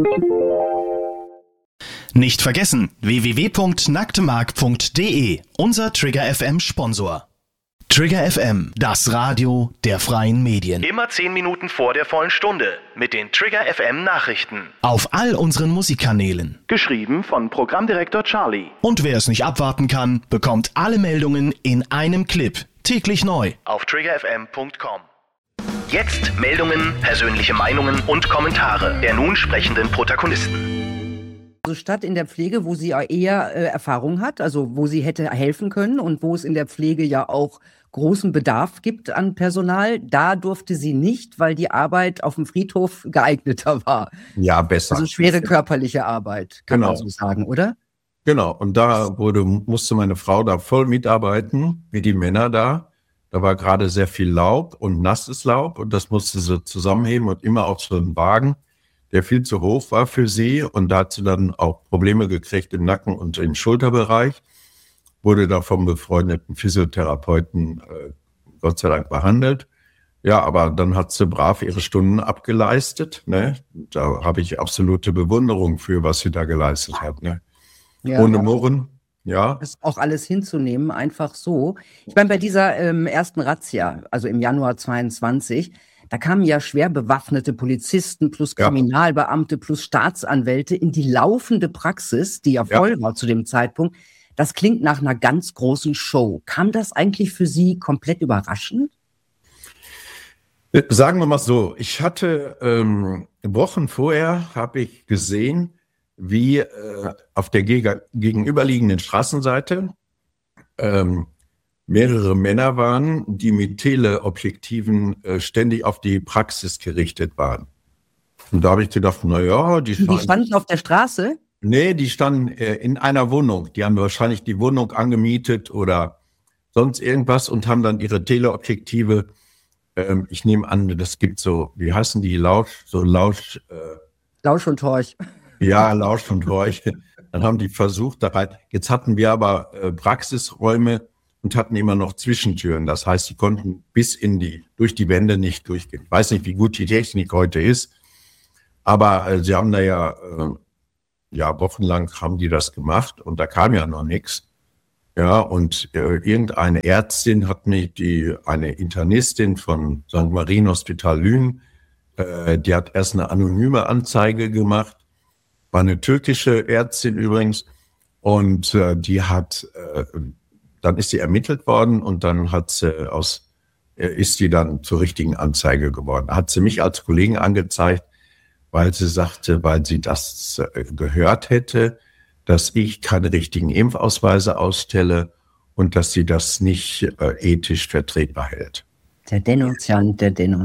Nicht vergessen, www.nacktmark.de, unser Trigger FM Sponsor. Trigger FM, das Radio der freien Medien. Immer 10 Minuten vor der vollen Stunde mit den Trigger FM Nachrichten. Auf all unseren Musikkanälen. Geschrieben von Programmdirektor Charlie. Und wer es nicht abwarten kann, bekommt alle Meldungen in einem Clip. Täglich neu. Auf triggerfm.com. Jetzt Meldungen, persönliche Meinungen und Kommentare der nun sprechenden Protagonisten. Also Stadt in der Pflege, wo sie ja eher Erfahrung hat, also wo sie hätte helfen können und wo es in der Pflege ja auch großen Bedarf gibt an Personal, da durfte sie nicht, weil die Arbeit auf dem Friedhof geeigneter war. Ja, besser. Also schwere körperliche Arbeit, kann man so sagen, oder? Genau, und da musste meine Frau da voll mitarbeiten, wie die Männer da. Da war gerade sehr viel Laub und nasses Laub und das musste sie zusammenheben und immer auf so einen Wagen, der viel zu hoch war für sie. Und da hat sie dann auch Probleme gekriegt im Nacken- und im Schulterbereich. Wurde da vom befreundeten Physiotherapeuten Gott sei Dank behandelt. Ja, aber dann hat sie brav ihre Stunden abgeleistet. Ne? Da habe ich absolute Bewunderung für, was sie da geleistet hat. Ne? Ja, ohne Murren. Ja. Das auch alles hinzunehmen, einfach so. Ich meine, bei dieser ersten Razzia, also im Januar 22, da kamen ja schwer bewaffnete Polizisten plus Kriminalbeamte plus Staatsanwälte in die laufende Praxis, die ja voll war zu dem Zeitpunkt. Das klingt nach einer ganz großen Show. Kam das eigentlich für Sie komplett überraschend? Sagen wir mal so, ich hatte Wochen vorher, habe ich gesehen, wie auf der gegenüberliegenden Straßenseite mehrere Männer waren, die mit Teleobjektiven ständig auf die Praxis gerichtet waren. Und da habe ich gedacht, naja, die standen auf der Straße? Nee, die standen in einer Wohnung. Die haben wahrscheinlich die Wohnung angemietet oder sonst irgendwas und haben dann ihre Teleobjektive, ich nehme an, das gibt so, wie heißen die, Lausch und Horch. Ja, Lausch und Horch. Dann haben die versucht, da rein. Jetzt hatten wir aber Praxisräume, und hatten immer noch Zwischentüren. Das heißt, sie konnten durch die Wände nicht durchgehen. Ich weiß nicht, wie gut die Technik heute ist, aber sie haben da ja wochenlang haben die das gemacht und da kam ja noch nichts. Ja, und irgendeine Ärztin hat mich, eine Internistin von St. Marien Hospital Lünen, die hat erst eine anonyme Anzeige gemacht, war eine türkische Ärztin übrigens, und dann ist sie ermittelt worden und dann ist sie dann zur richtigen Anzeige geworden. Hat sie mich als Kollegen angezeigt, weil sie sagte, weil sie das gehört hätte, dass ich keine richtigen Impfausweise ausstelle und dass sie das nicht ethisch vertretbar hält. Der Denunziant.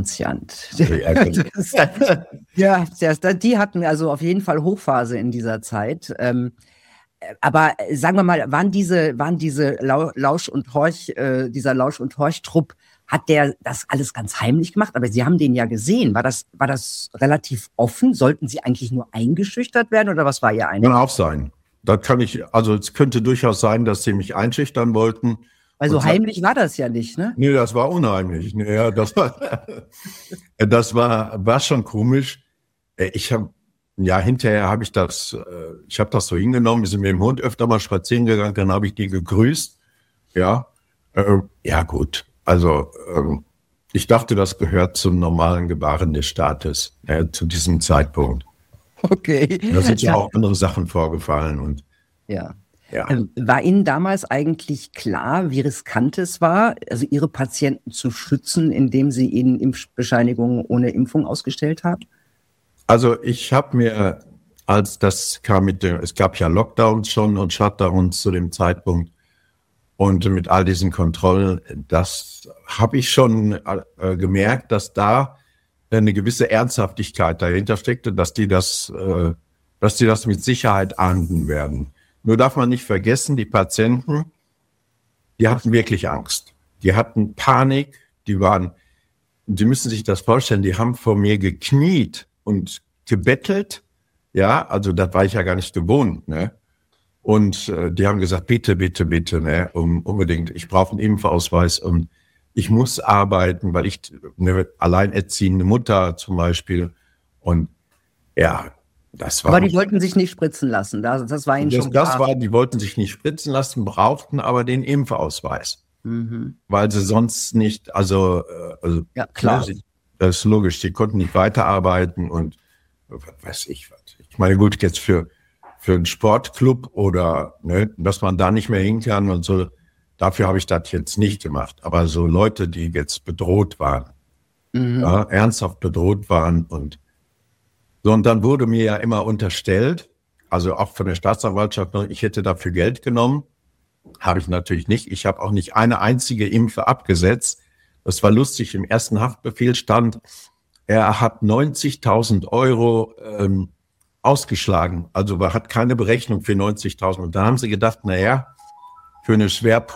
Ja, Die hatten also auf jeden Fall Hochphase in dieser Zeit. Aber sagen wir mal, dieser Lausch- und Horch-Trupp, hat der das alles ganz heimlich gemacht? Aber Sie haben den ja gesehen. War das relativ offen? Sollten Sie eigentlich nur eingeschüchtert werden oder was war Ihr Eindruck? Kann auch sein. Es könnte durchaus sein, dass sie mich einschüchtern wollten. Also heimlich war das ja nicht, ne? Nee, das war unheimlich. Ja, das war schon komisch. Hinterher habe ich das so hingenommen. Wir sind mit dem Hund öfter mal spazieren gegangen, dann habe ich die gegrüßt. Ja, gut. Also, ich dachte, das gehört zum normalen Gebaren des Staates zu diesem Zeitpunkt. Okay. Da sind ja auch andere Sachen vorgefallen und ja. Ja. War Ihnen damals eigentlich klar, wie riskant es war, also Ihre Patienten zu schützen, indem Sie ihnen Impfbescheinigungen ohne Impfung ausgestellt haben? Also ich habe mir, als das kam es gab ja Lockdowns schon und Shutdowns zu dem Zeitpunkt und mit all diesen Kontrollen, das habe ich schon gemerkt, dass da eine gewisse Ernsthaftigkeit dahinter steckte, dass die das mit Sicherheit ahnden werden. Nur darf man nicht vergessen, die Patienten, die hatten wirklich Angst. Die hatten Panik, Sie müssen sich das vorstellen, die haben vor mir gekniet und gebettelt. Ja, also das war ich ja gar nicht gewohnt, ne? Und die haben gesagt, bitte, bitte, bitte, ne, unbedingt, ich brauche einen Impfausweis und ich muss arbeiten, weil ich eine alleinerziehende Mutter zum Beispiel und ja, das war. Aber die wollten sich nicht spritzen lassen, das war ihnen schon klar. Die wollten sich nicht spritzen lassen, brauchten aber den Impfausweis, weil sie sonst nicht, also ja, klar. Das ist logisch, die konnten nicht weiterarbeiten und was weiß ich was. Ich meine, gut, jetzt für einen Sportclub oder, ne, dass man da nicht mehr hin kann und so, dafür habe ich das jetzt nicht gemacht. Aber so Leute, die jetzt bedroht waren, ja, ernsthaft bedroht waren und so, und dann wurde mir ja immer unterstellt, also auch von der Staatsanwaltschaft, ich hätte dafür Geld genommen. Habe ich natürlich nicht. Ich habe auch nicht eine einzige Impfe abgesetzt. Das war lustig. Im ersten Haftbefehl stand, er hat 90.000 Euro ausgeschlagen. Also er hat keine Berechnung für 90.000. Und da haben sie gedacht, naja, für eine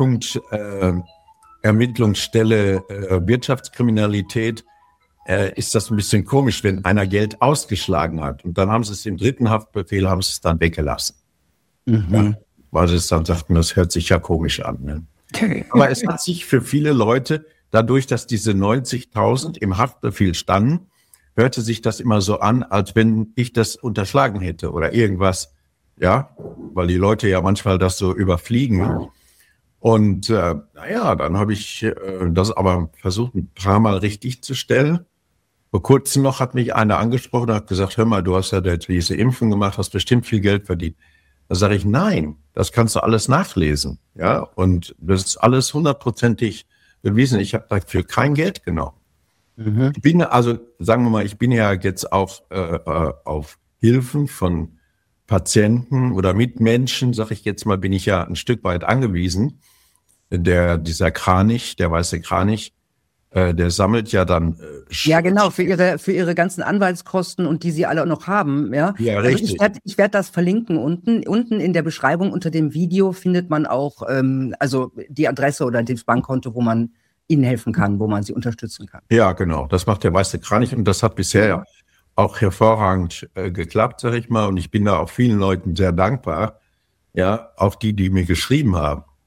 Schwerpunkt-Ermittlungsstelle Wirtschaftskriminalität ist das ein bisschen komisch, wenn einer Geld ausgeschlagen hat. Und dann haben sie es im dritten Haftbefehl, haben sie es dann weggelassen. Ja, weil sie es dann sagten, das hört sich ja komisch an. Ne? Aber es hat sich für viele Leute, dadurch, dass diese 90.000 im Haftbefehl standen, hörte sich das immer so an, als wenn ich das unterschlagen hätte oder irgendwas. Ja, weil die Leute ja manchmal das so überfliegen. Und dann habe ich das aber versucht, ein paar Mal richtig zu stellen. Vor kurzem noch hat mich einer angesprochen und hat gesagt, hör mal, du hast ja diese Impfung gemacht, hast bestimmt viel Geld verdient. Da sage ich, nein, das kannst du alles nachlesen. Ja, und das ist alles 100%ig bewiesen. Ich habe dafür kein Geld genommen. Ich bin also, sagen wir mal, ich bin ja jetzt auf Hilfen von Patienten oder Mitmenschen, sage ich jetzt mal, bin ich ja ein Stück weit angewiesen. Dieser Kranich, der weiße Kranich, der sammelt ja dann. Ja, genau, für ihre ganzen Anwaltskosten und die sie alle noch haben. Ja, ja, also richtig. Ich werd das verlinken unten. Unten in der Beschreibung unter dem Video findet man auch also die Adresse oder das Bankkonto, wo man ihnen helfen kann, wo man sie unterstützen kann. Ja, genau. Das macht der weiße Kranich und das hat bisher auch hervorragend geklappt, sag ich mal. Und ich bin da auch vielen Leuten sehr dankbar. Ja, auch die mir geschrieben haben.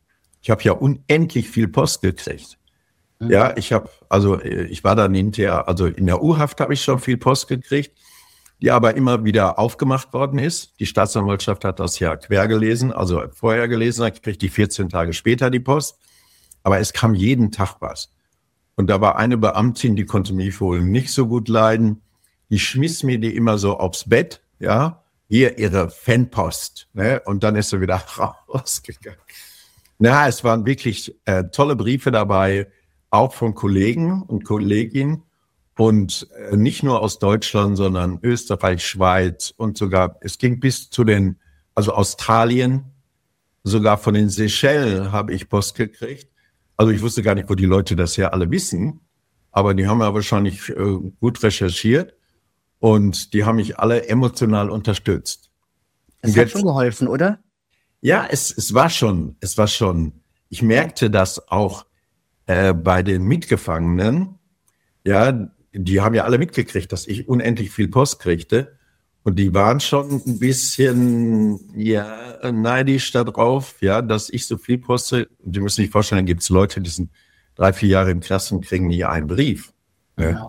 Ich habe ja unendlich viel Post gekriegt. Ja, ich war dann hinterher, also in der U-Haft habe ich schon viel Post gekriegt, die aber immer wieder aufgemacht worden ist. Die Staatsanwaltschaft hat das ja quer gelesen, also vorher gelesen, dann kriegte ich 14 Tage später die Post. Aber es kam jeden Tag was. Und da war eine Beamtin, die konnte mich wohl nicht so gut leiden. Die schmiss mir die immer so aufs Bett, ja, hier ihre Fanpost, ne? Und dann ist sie wieder rausgegangen. Na, es waren wirklich tolle Briefe dabei, auch von Kollegen und Kolleginnen und nicht nur aus Deutschland, sondern Österreich, Schweiz und sogar, es ging bis zu also Australien, sogar von den Seychellen habe ich Post gekriegt. Also ich wusste gar nicht, wo die Leute das ja alle wissen, aber die haben ja wahrscheinlich gut recherchiert und die haben mich alle emotional unterstützt. Es hat schon geholfen, oder? Ja, es war schon. Ich merkte das auch bei den Mitgefangenen. Ja, die haben ja alle mitgekriegt, dass ich unendlich viel Post kriegte. Und die waren schon ein bisschen neidisch darauf, ja, dass ich so viel poste. Die müssen sich vorstellen, da gibt es Leute, die sind 3-4 Jahre im Knast und kriegen nie einen Brief. Ja.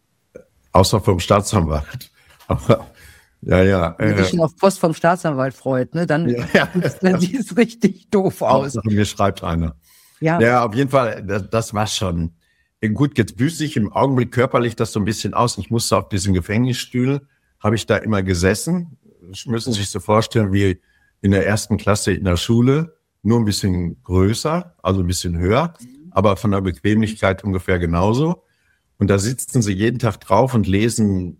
Außer vom Staatsanwalt. Aber ja. Wenn man sich auf Post vom Staatsanwalt freut, ne, dann sieht es richtig doof aus. Mir schreibt einer. Ja, auf jeden Fall, das war schon. Gut, jetzt büße ich im Augenblick körperlich das so ein bisschen aus. Ich musste auf diesem Gefängnisstuhl, habe ich da immer gesessen. Das müssen Sie sich so vorstellen wie in der 1. Klasse in der Schule, nur ein bisschen größer, also ein bisschen höher, aber von der Bequemlichkeit ungefähr genauso. Und da sitzen Sie jeden Tag drauf und lesen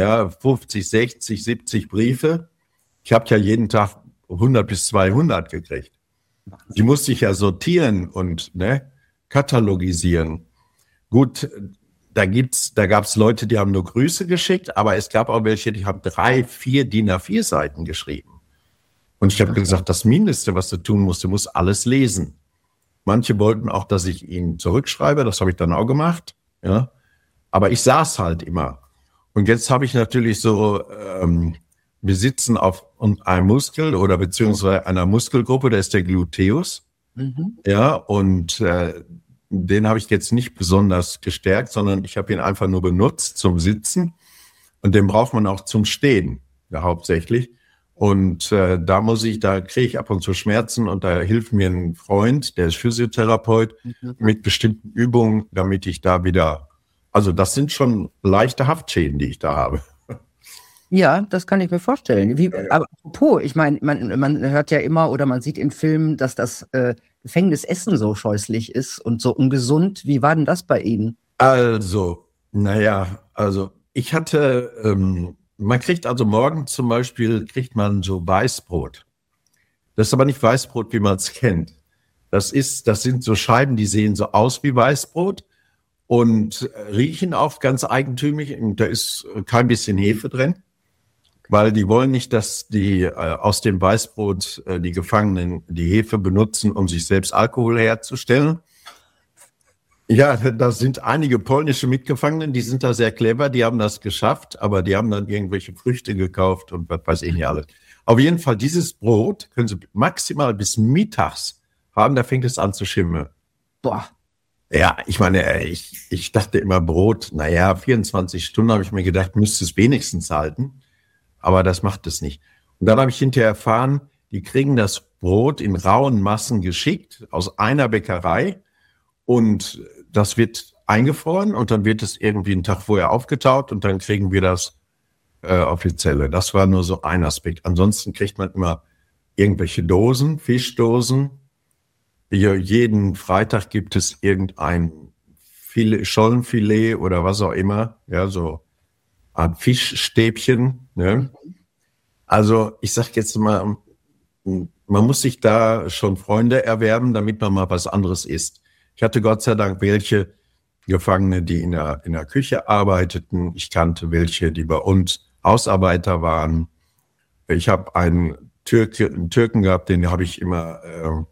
50, 60, 70 Briefe. Ich habe ja jeden Tag 100 bis 200 gekriegt. Die musste ich ja sortieren und katalogisieren. Gut, da gab's Leute, die haben nur Grüße geschickt, aber es gab auch welche, die haben 3, 4 DIN A4 Seiten geschrieben. Und ich habe gesagt, das Mindeste, was du tun musst, du musst alles lesen. Manche wollten auch, dass ich ihnen zurückschreibe, das habe ich dann auch gemacht. Ja, aber ich saß halt immer. Und jetzt habe ich natürlich so, wir sitzen auf einem Muskel oder beziehungsweise einer Muskelgruppe, der ist der Gluteus. Ja, und den habe ich jetzt nicht besonders gestärkt, sondern ich habe ihn einfach nur benutzt zum Sitzen. Und den braucht man auch zum Stehen, ja, hauptsächlich. Und da kriege ich ab und zu Schmerzen und da hilft mir ein Freund, der ist Physiotherapeut, mit bestimmten Übungen, damit ich da wieder, also das sind schon leichte Haftschäden, die ich da habe. Ja, das kann ich mir vorstellen. Aber apropos, ich meine, man hört ja immer oder man sieht in Filmen, dass das Gefängnisessen so scheußlich ist und so ungesund. Wie war denn das bei Ihnen? Also ich hatte, man kriegt also morgen zum Beispiel, so Weißbrot. Das ist aber nicht Weißbrot, wie man es kennt. Das sind so Scheiben, die sehen so aus wie Weißbrot und riechen auch ganz eigentümlich. Da ist kein bisschen Hefe drin, weil die wollen nicht, dass die aus dem Weißbrot die Gefangenen die Hefe benutzen, um sich selbst Alkohol herzustellen. Ja, da sind einige polnische Mitgefangene, die sind da sehr clever, die haben das geschafft, aber die haben dann irgendwelche Früchte gekauft und was weiß ich nicht alles. Auf jeden Fall, dieses Brot können Sie maximal bis mittags haben, da fängt es an zu schimmeln. Boah. Ja, ich meine, ich dachte immer Brot, 24 Stunden habe ich mir gedacht, müsste es wenigstens halten, aber das macht es nicht. Und dann habe ich hinterher erfahren, die kriegen das Brot in rauen Massen geschickt aus einer Bäckerei und das wird eingefroren und dann wird es irgendwie einen Tag vorher aufgetaut und dann kriegen wir das auf die Zelle. Das war nur so ein Aspekt. Ansonsten kriegt man immer irgendwelche Dosen, Fischdosen. Jeden Freitag gibt es irgendein Schollenfilet oder was auch immer. Ja, so ein Fischstäbchen. Ne? Also ich sag jetzt mal, man muss sich da schon Freunde erwerben, damit man mal was anderes isst. Ich hatte Gott sei Dank welche Gefangene, die in der Küche arbeiteten. Ich kannte welche, die bei uns Hausarbeiter waren. Ich habe einen Türken gehabt, den habe ich immer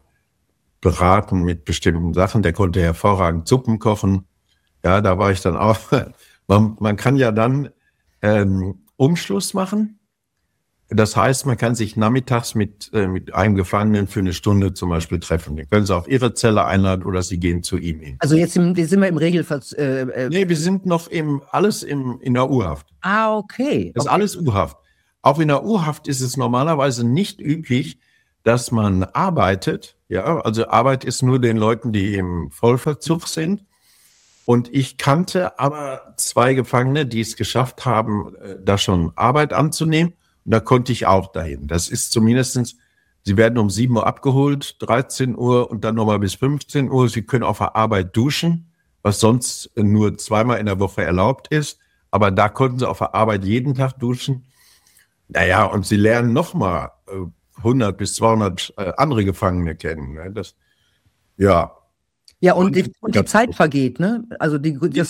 beraten mit bestimmten Sachen. Der konnte hervorragend Suppen kochen. Ja, da war ich dann auch. Man kann ja dann Umschluss machen. Das heißt, man kann sich nachmittags mit einem Gefangenen für eine Stunde zum Beispiel treffen. Den können Sie auf Ihre Zelle einladen oder Sie gehen zu ihm hin. Also jetzt sind wir im Nee, wir sind noch alles in der U-Haft. Okay. Das ist alles U-Haft. Auch in der U-Haft ist es normalerweise nicht üblich, dass man arbeitet. Ja, also Arbeit ist nur den Leuten, die im Vollverzug sind. Und ich kannte aber 2 Gefangene, die es geschafft haben, da schon Arbeit anzunehmen. Und da konnte ich auch dahin. Das ist zumindestens, sie werden um 7 Uhr abgeholt, 13 Uhr und dann nochmal bis 15 Uhr. Sie können auf der Arbeit duschen, was sonst nur 2-mal in der Woche erlaubt ist. Aber da konnten sie auf der Arbeit jeden Tag duschen. Naja, und sie lernen nochmal 100 bis 200 andere Gefangene kennen. Ne? Ja, und die Zeit vergeht, ne? Also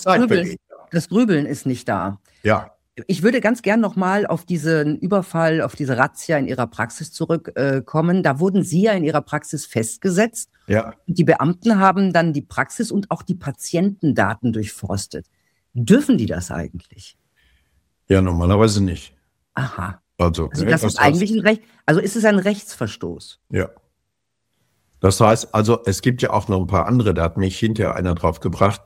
das Grübeln ist nicht da. Ja. Ich würde ganz gern nochmal auf diesen Überfall, auf diese Razzia in Ihrer Praxis zurückkommen. Da wurden Sie ja in Ihrer Praxis festgesetzt. Ja. Die Beamten haben dann die Praxis und auch die Patientendaten durchforstet. Dürfen die das eigentlich? Ja, normalerweise nicht. Aha. Also Das ist eigentlich ist es ein Rechtsverstoß? Ja. Das heißt, also es gibt ja auch noch ein paar andere, da hat mich hinterher einer drauf gebracht.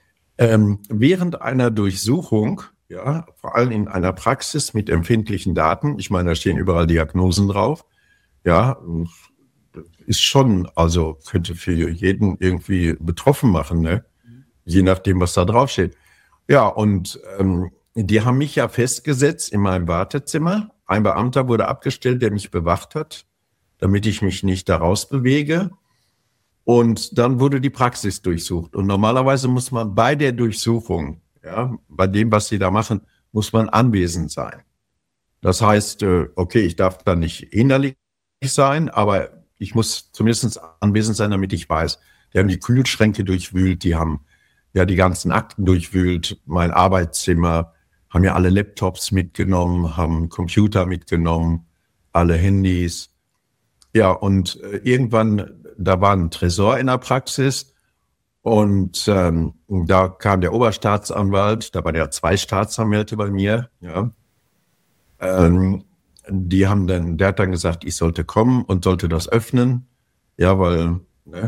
Während einer Durchsuchung, ja, vor allem in einer Praxis mit empfindlichen Daten, ich meine, da stehen überall Diagnosen drauf, ja, ist schon, also könnte für jeden irgendwie betroffen machen, ne? Je nachdem, was da draufsteht. Ja, und die haben mich ja festgesetzt in meinem Wartezimmer. Ein Beamter wurde abgestellt, der mich bewacht hat, damit ich mich nicht da rausbewege. Und dann wurde die Praxis durchsucht. Und normalerweise muss man bei der Durchsuchung, ja, bei dem, was sie da machen, muss man anwesend sein. Das heißt, okay, ich darf da nicht innerlich sein, aber ich muss zumindest anwesend sein, damit ich weiß. Die haben die Kühlschränke durchwühlt, die haben ja die ganzen Akten durchwühlt, mein Arbeitszimmer, haben ja alle Laptops mitgenommen, haben Computer mitgenommen, alle Handys. Ja, und irgendwann, da war ein Tresor in der Praxis und da kam der Oberstaatsanwalt, da waren ja 2 Staatsanwälte bei mir, ja. Der hat dann gesagt, ich sollte kommen und sollte das öffnen, ja, weil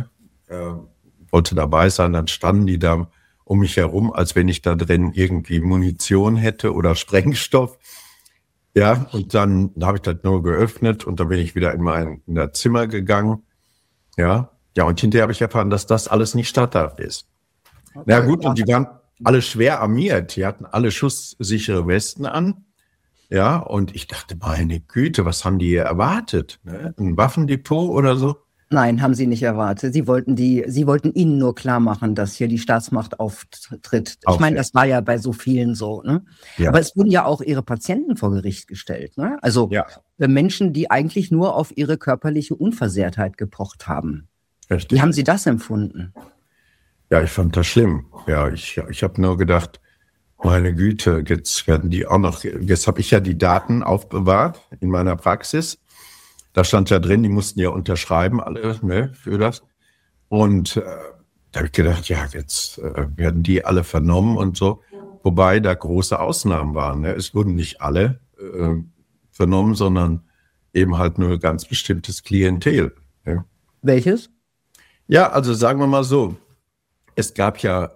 wollte dabei sein, dann standen die da um mich herum, als wenn ich da drin irgendwie Munition hätte oder Sprengstoff. Ja, und dann habe ich das nur geöffnet und dann bin ich wieder in das Zimmer gegangen. Ja, und hinterher habe ich erfahren, dass das alles nicht statthaft ist. Okay. Na gut, und die waren alle schwer armiert. Die hatten alle schusssichere Westen an. Ja, und ich dachte, meine Güte, was haben die hier erwartet? Ne? Ein Waffendepot oder so? Nein, haben sie nicht erwartet. Sie wollten Ihnen nur klar machen, dass hier die Staatsmacht auftritt. Ich meine, das war ja bei so vielen so. Ne? Ja. Aber es wurden ja auch Ihre Patienten vor Gericht gestellt. Ne? Also Menschen, die eigentlich nur auf ihre körperliche Unversehrtheit gepocht haben. Richtig. Wie haben Sie das empfunden? Ja, ich fand das schlimm. Ja, ich habe nur gedacht, meine Güte, jetzt werden die auch noch, jetzt habe ich ja die Daten aufbewahrt in meiner Praxis. Da stand ja drin, die mussten ja unterschreiben, alle, ne, für das. Und da habe ich gedacht, ja, jetzt werden die alle vernommen und so. Wobei da große Ausnahmen waren. Ne? Es wurden nicht alle vernommen, sondern eben halt nur ganz bestimmtes Klientel. Ne? Welches? Ja, also sagen wir mal so, es gab ja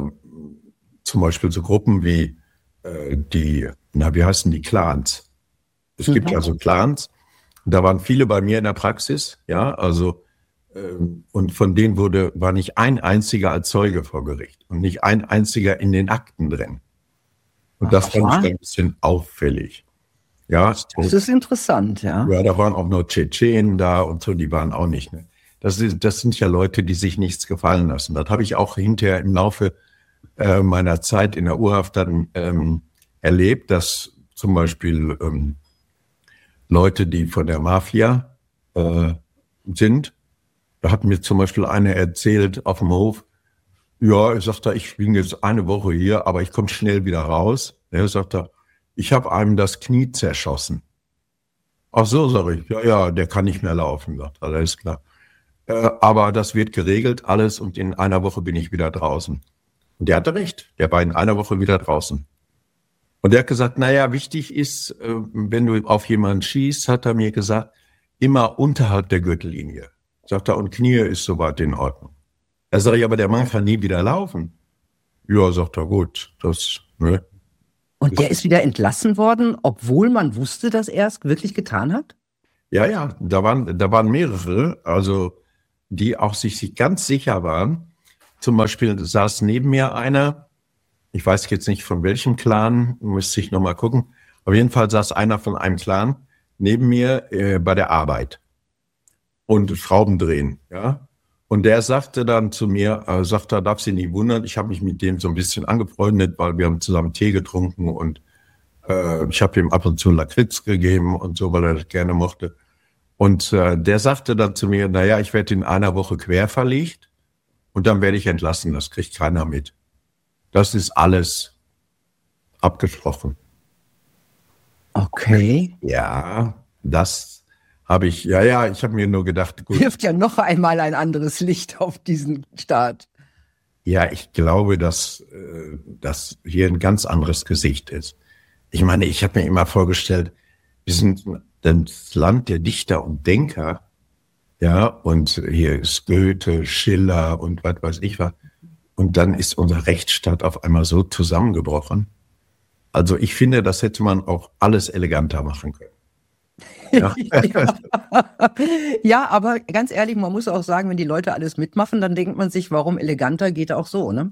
zum Beispiel so Gruppen wie wie heißen die Clans? Es gibt ja so Clans. Da waren viele bei mir in der Praxis, ja, also und von denen war nicht ein einziger als Zeuge vor Gericht und nicht ein einziger in den Akten drin. Und das fand ich ein bisschen auffällig. Ja, das ist interessant, ja. Ja, da waren auch noch Tschetschenen da und so, die waren auch nicht. Ne? Das sind ja Leute, die sich nichts gefallen lassen. Das habe ich auch hinterher im Laufe meiner Zeit in der U-Haft dann erlebt, dass zum Beispiel Leute, die von der Mafia sind. Da hat mir zum Beispiel einer erzählt auf dem Hof, ja, er sagt, ich bin jetzt eine Woche hier, aber ich komme schnell wieder raus. Er sagt, ich habe einem das Knie zerschossen. Ach so, sage ich, ja, der kann nicht mehr laufen, sagt, alles klar. Aber das wird geregelt alles und in einer Woche bin ich wieder draußen. Und der hatte recht, der war in einer Woche wieder draußen. Und der hat gesagt, naja, wichtig ist, wenn du auf jemanden schießt, hat er mir gesagt, immer unterhalb der Gürtellinie. Sagt er, und Knie ist soweit in Ordnung. Er sagt, aber der Mann kann nie wieder laufen. Ja, sagt er, gut, ne. Und der ist wieder entlassen worden, obwohl man wusste, dass er es wirklich getan hat? Ja, da waren mehrere, also die auch sich ganz sicher waren. Zum Beispiel saß neben mir einer, ich weiß jetzt nicht von welchem Clan, müsste ich nochmal gucken. Auf jeden Fall saß einer von einem Clan neben mir bei der Arbeit und Schrauben drehen, ja. Und der sagte dann zu mir, darf sie nicht wundern, ich habe mich mit dem so ein bisschen angefreundet, weil wir haben zusammen Tee getrunken und ich habe ihm ab und zu Lakritz gegeben und so, weil er das gerne mochte. Und der sagte dann zu mir, naja, ich werde in einer Woche querverlegt und dann werde ich entlassen, das kriegt keiner mit. Das ist alles abgesprochen. Okay. Ja, das habe ich, ich habe mir nur gedacht, gut. Wirft ja noch einmal ein anderes Licht auf diesen Staat. Ja, ich glaube, dass das hier ein ganz anderes Gesicht ist. Ich meine, ich habe mir immer vorgestellt, wir sind das Land der Dichter und Denker, ja, und hier ist Goethe, Schiller und was weiß ich was. Und dann ist unser Rechtsstaat auf einmal so zusammengebrochen. Also ich finde, das hätte man auch alles eleganter machen können. Ja. Ja, aber ganz ehrlich, man muss auch sagen, wenn die Leute alles mitmachen, dann denkt man sich, warum eleganter geht auch so, ne?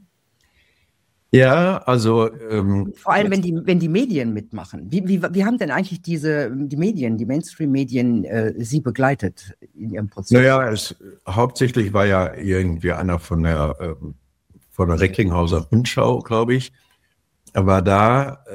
Ja, also vor allem, wenn die Medien mitmachen. Wie haben denn eigentlich die Medien, die Mainstream-Medien, Sie begleitet in Ihrem Prozess? Naja, hauptsächlich war ja irgendwie einer von der Recklinghauser Rundschau, glaube ich. Er war da,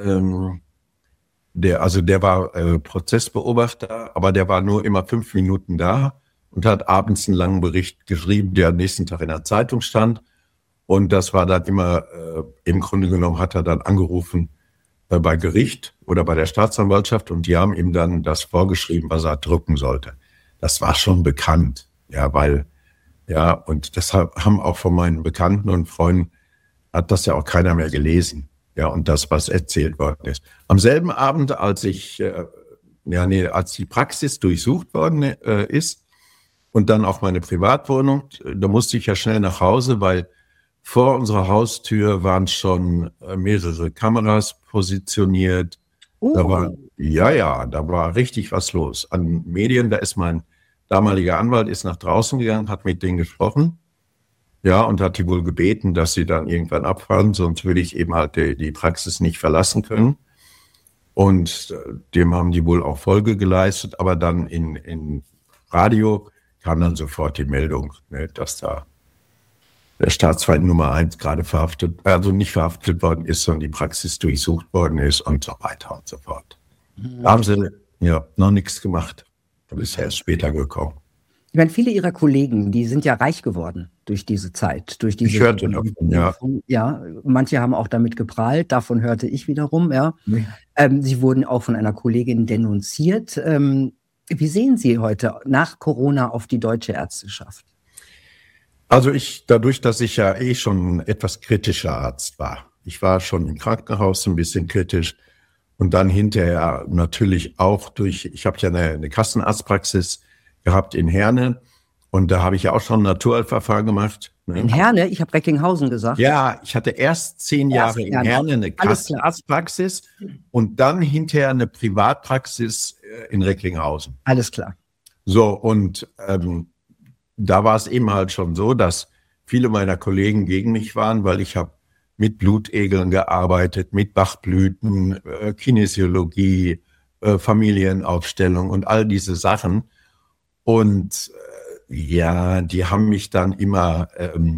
der war Prozessbeobachter, aber der war nur immer 5 Minuten da und hat abends einen langen Bericht geschrieben, der am nächsten Tag in der Zeitung stand. Und das war dann immer, im Grunde genommen hat er dann angerufen bei Gericht oder bei der Staatsanwaltschaft und die haben ihm dann das vorgeschrieben, was er drucken sollte. Das war schon bekannt, ja, und deshalb haben auch von meinen Bekannten und Freunden, hat das ja auch keiner mehr gelesen, ja, und das, was erzählt worden ist. Am selben Abend, als als die Praxis durchsucht worden ist und dann auch meine Privatwohnung, da musste ich ja schnell nach Hause, weil vor unserer Haustür waren schon mehrere Kameras positioniert. Da war richtig was los. An Medien, da ist mein damaliger Anwalt ist nach draußen gegangen, hat mit denen gesprochen. Ja, und hat die wohl gebeten, dass sie dann irgendwann abfahren, sonst würde ich eben halt die Praxis nicht verlassen können. Und dem haben die wohl auch Folge geleistet, aber dann in Radio kam dann sofort die Meldung, ne, dass da der Staatsfeind Nummer 1 gerade nicht verhaftet worden ist, sondern die Praxis durchsucht worden ist und so weiter und so fort. Da haben sie noch nichts gemacht. Das ist erst später gekommen. Ich meine, viele Ihrer Kollegen, die sind ja reich geworden durch diese Zeit, durch diese. Ich hörte davon, ja. Ja, manche haben auch damit geprahlt, davon hörte ich wiederum, ja. Sie wurden auch von einer Kollegin denunziert. Wie sehen Sie heute nach Corona auf die deutsche Ärzteschaft? Also dadurch, dass ich ja schon ein etwas kritischer Arzt war. Ich war schon im Krankenhaus ein bisschen kritisch und dann hinterher natürlich auch ich habe ja eine Kassenarztpraxis gehabt in Herne und da habe ich ja auch schon ein Naturheilverfahren gemacht. Ne? In Herne? Ich habe Recklinghausen gesagt. Ja, ich hatte erst 10 Jahre in Herne eine Kassenarztpraxis und dann hinterher eine Privatpraxis in Recklinghausen. Alles klar. So, und da war es eben halt schon so, dass viele meiner Kollegen gegen mich waren, weil ich habe mit Blutegeln gearbeitet, mit Bachblüten, Kinesiologie, Familienaufstellung und all diese Sachen. Und die haben mich dann immer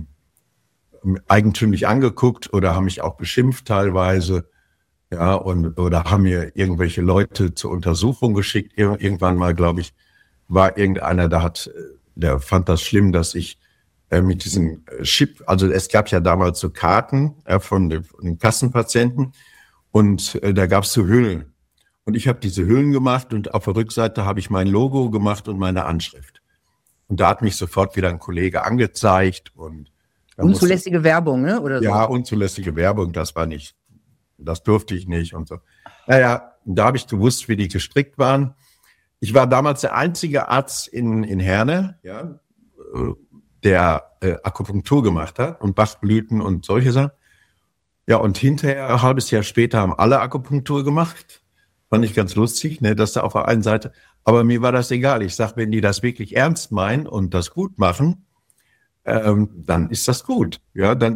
eigentümlich angeguckt oder haben mich auch beschimpft teilweise. Ja, oder haben mir irgendwelche Leute zur Untersuchung geschickt. Irgendwann mal, glaube ich, war irgendeiner, der fand das schlimm, dass ich mit diesem Chip, also es gab ja damals so Karten von den Kassenpatienten und da gab es so Hüllen. Und ich habe diese Hüllen gemacht und auf der Rückseite habe ich mein Logo gemacht und meine Anschrift. Und da hat mich sofort wieder ein Kollege angezeigt. Und unzulässige Werbung, ne? Oder so? Ja, unzulässige Werbung, das war nicht Das durfte ich nicht und so. Naja, da habe ich gewusst, wie die gestrickt waren. Ich war damals der einzige Arzt in Herne, ja, der Akupunktur gemacht hat und Bachblüten und solche Sachen. Ja, und hinterher, ein halbes Jahr später, haben alle Akupunktur gemacht. Fand ich ganz lustig, ne, dass da auf der einen Seite, aber mir war das egal. Ich sag, wenn die das wirklich ernst meinen und das gut machen, dann ist das gut. Ja, dann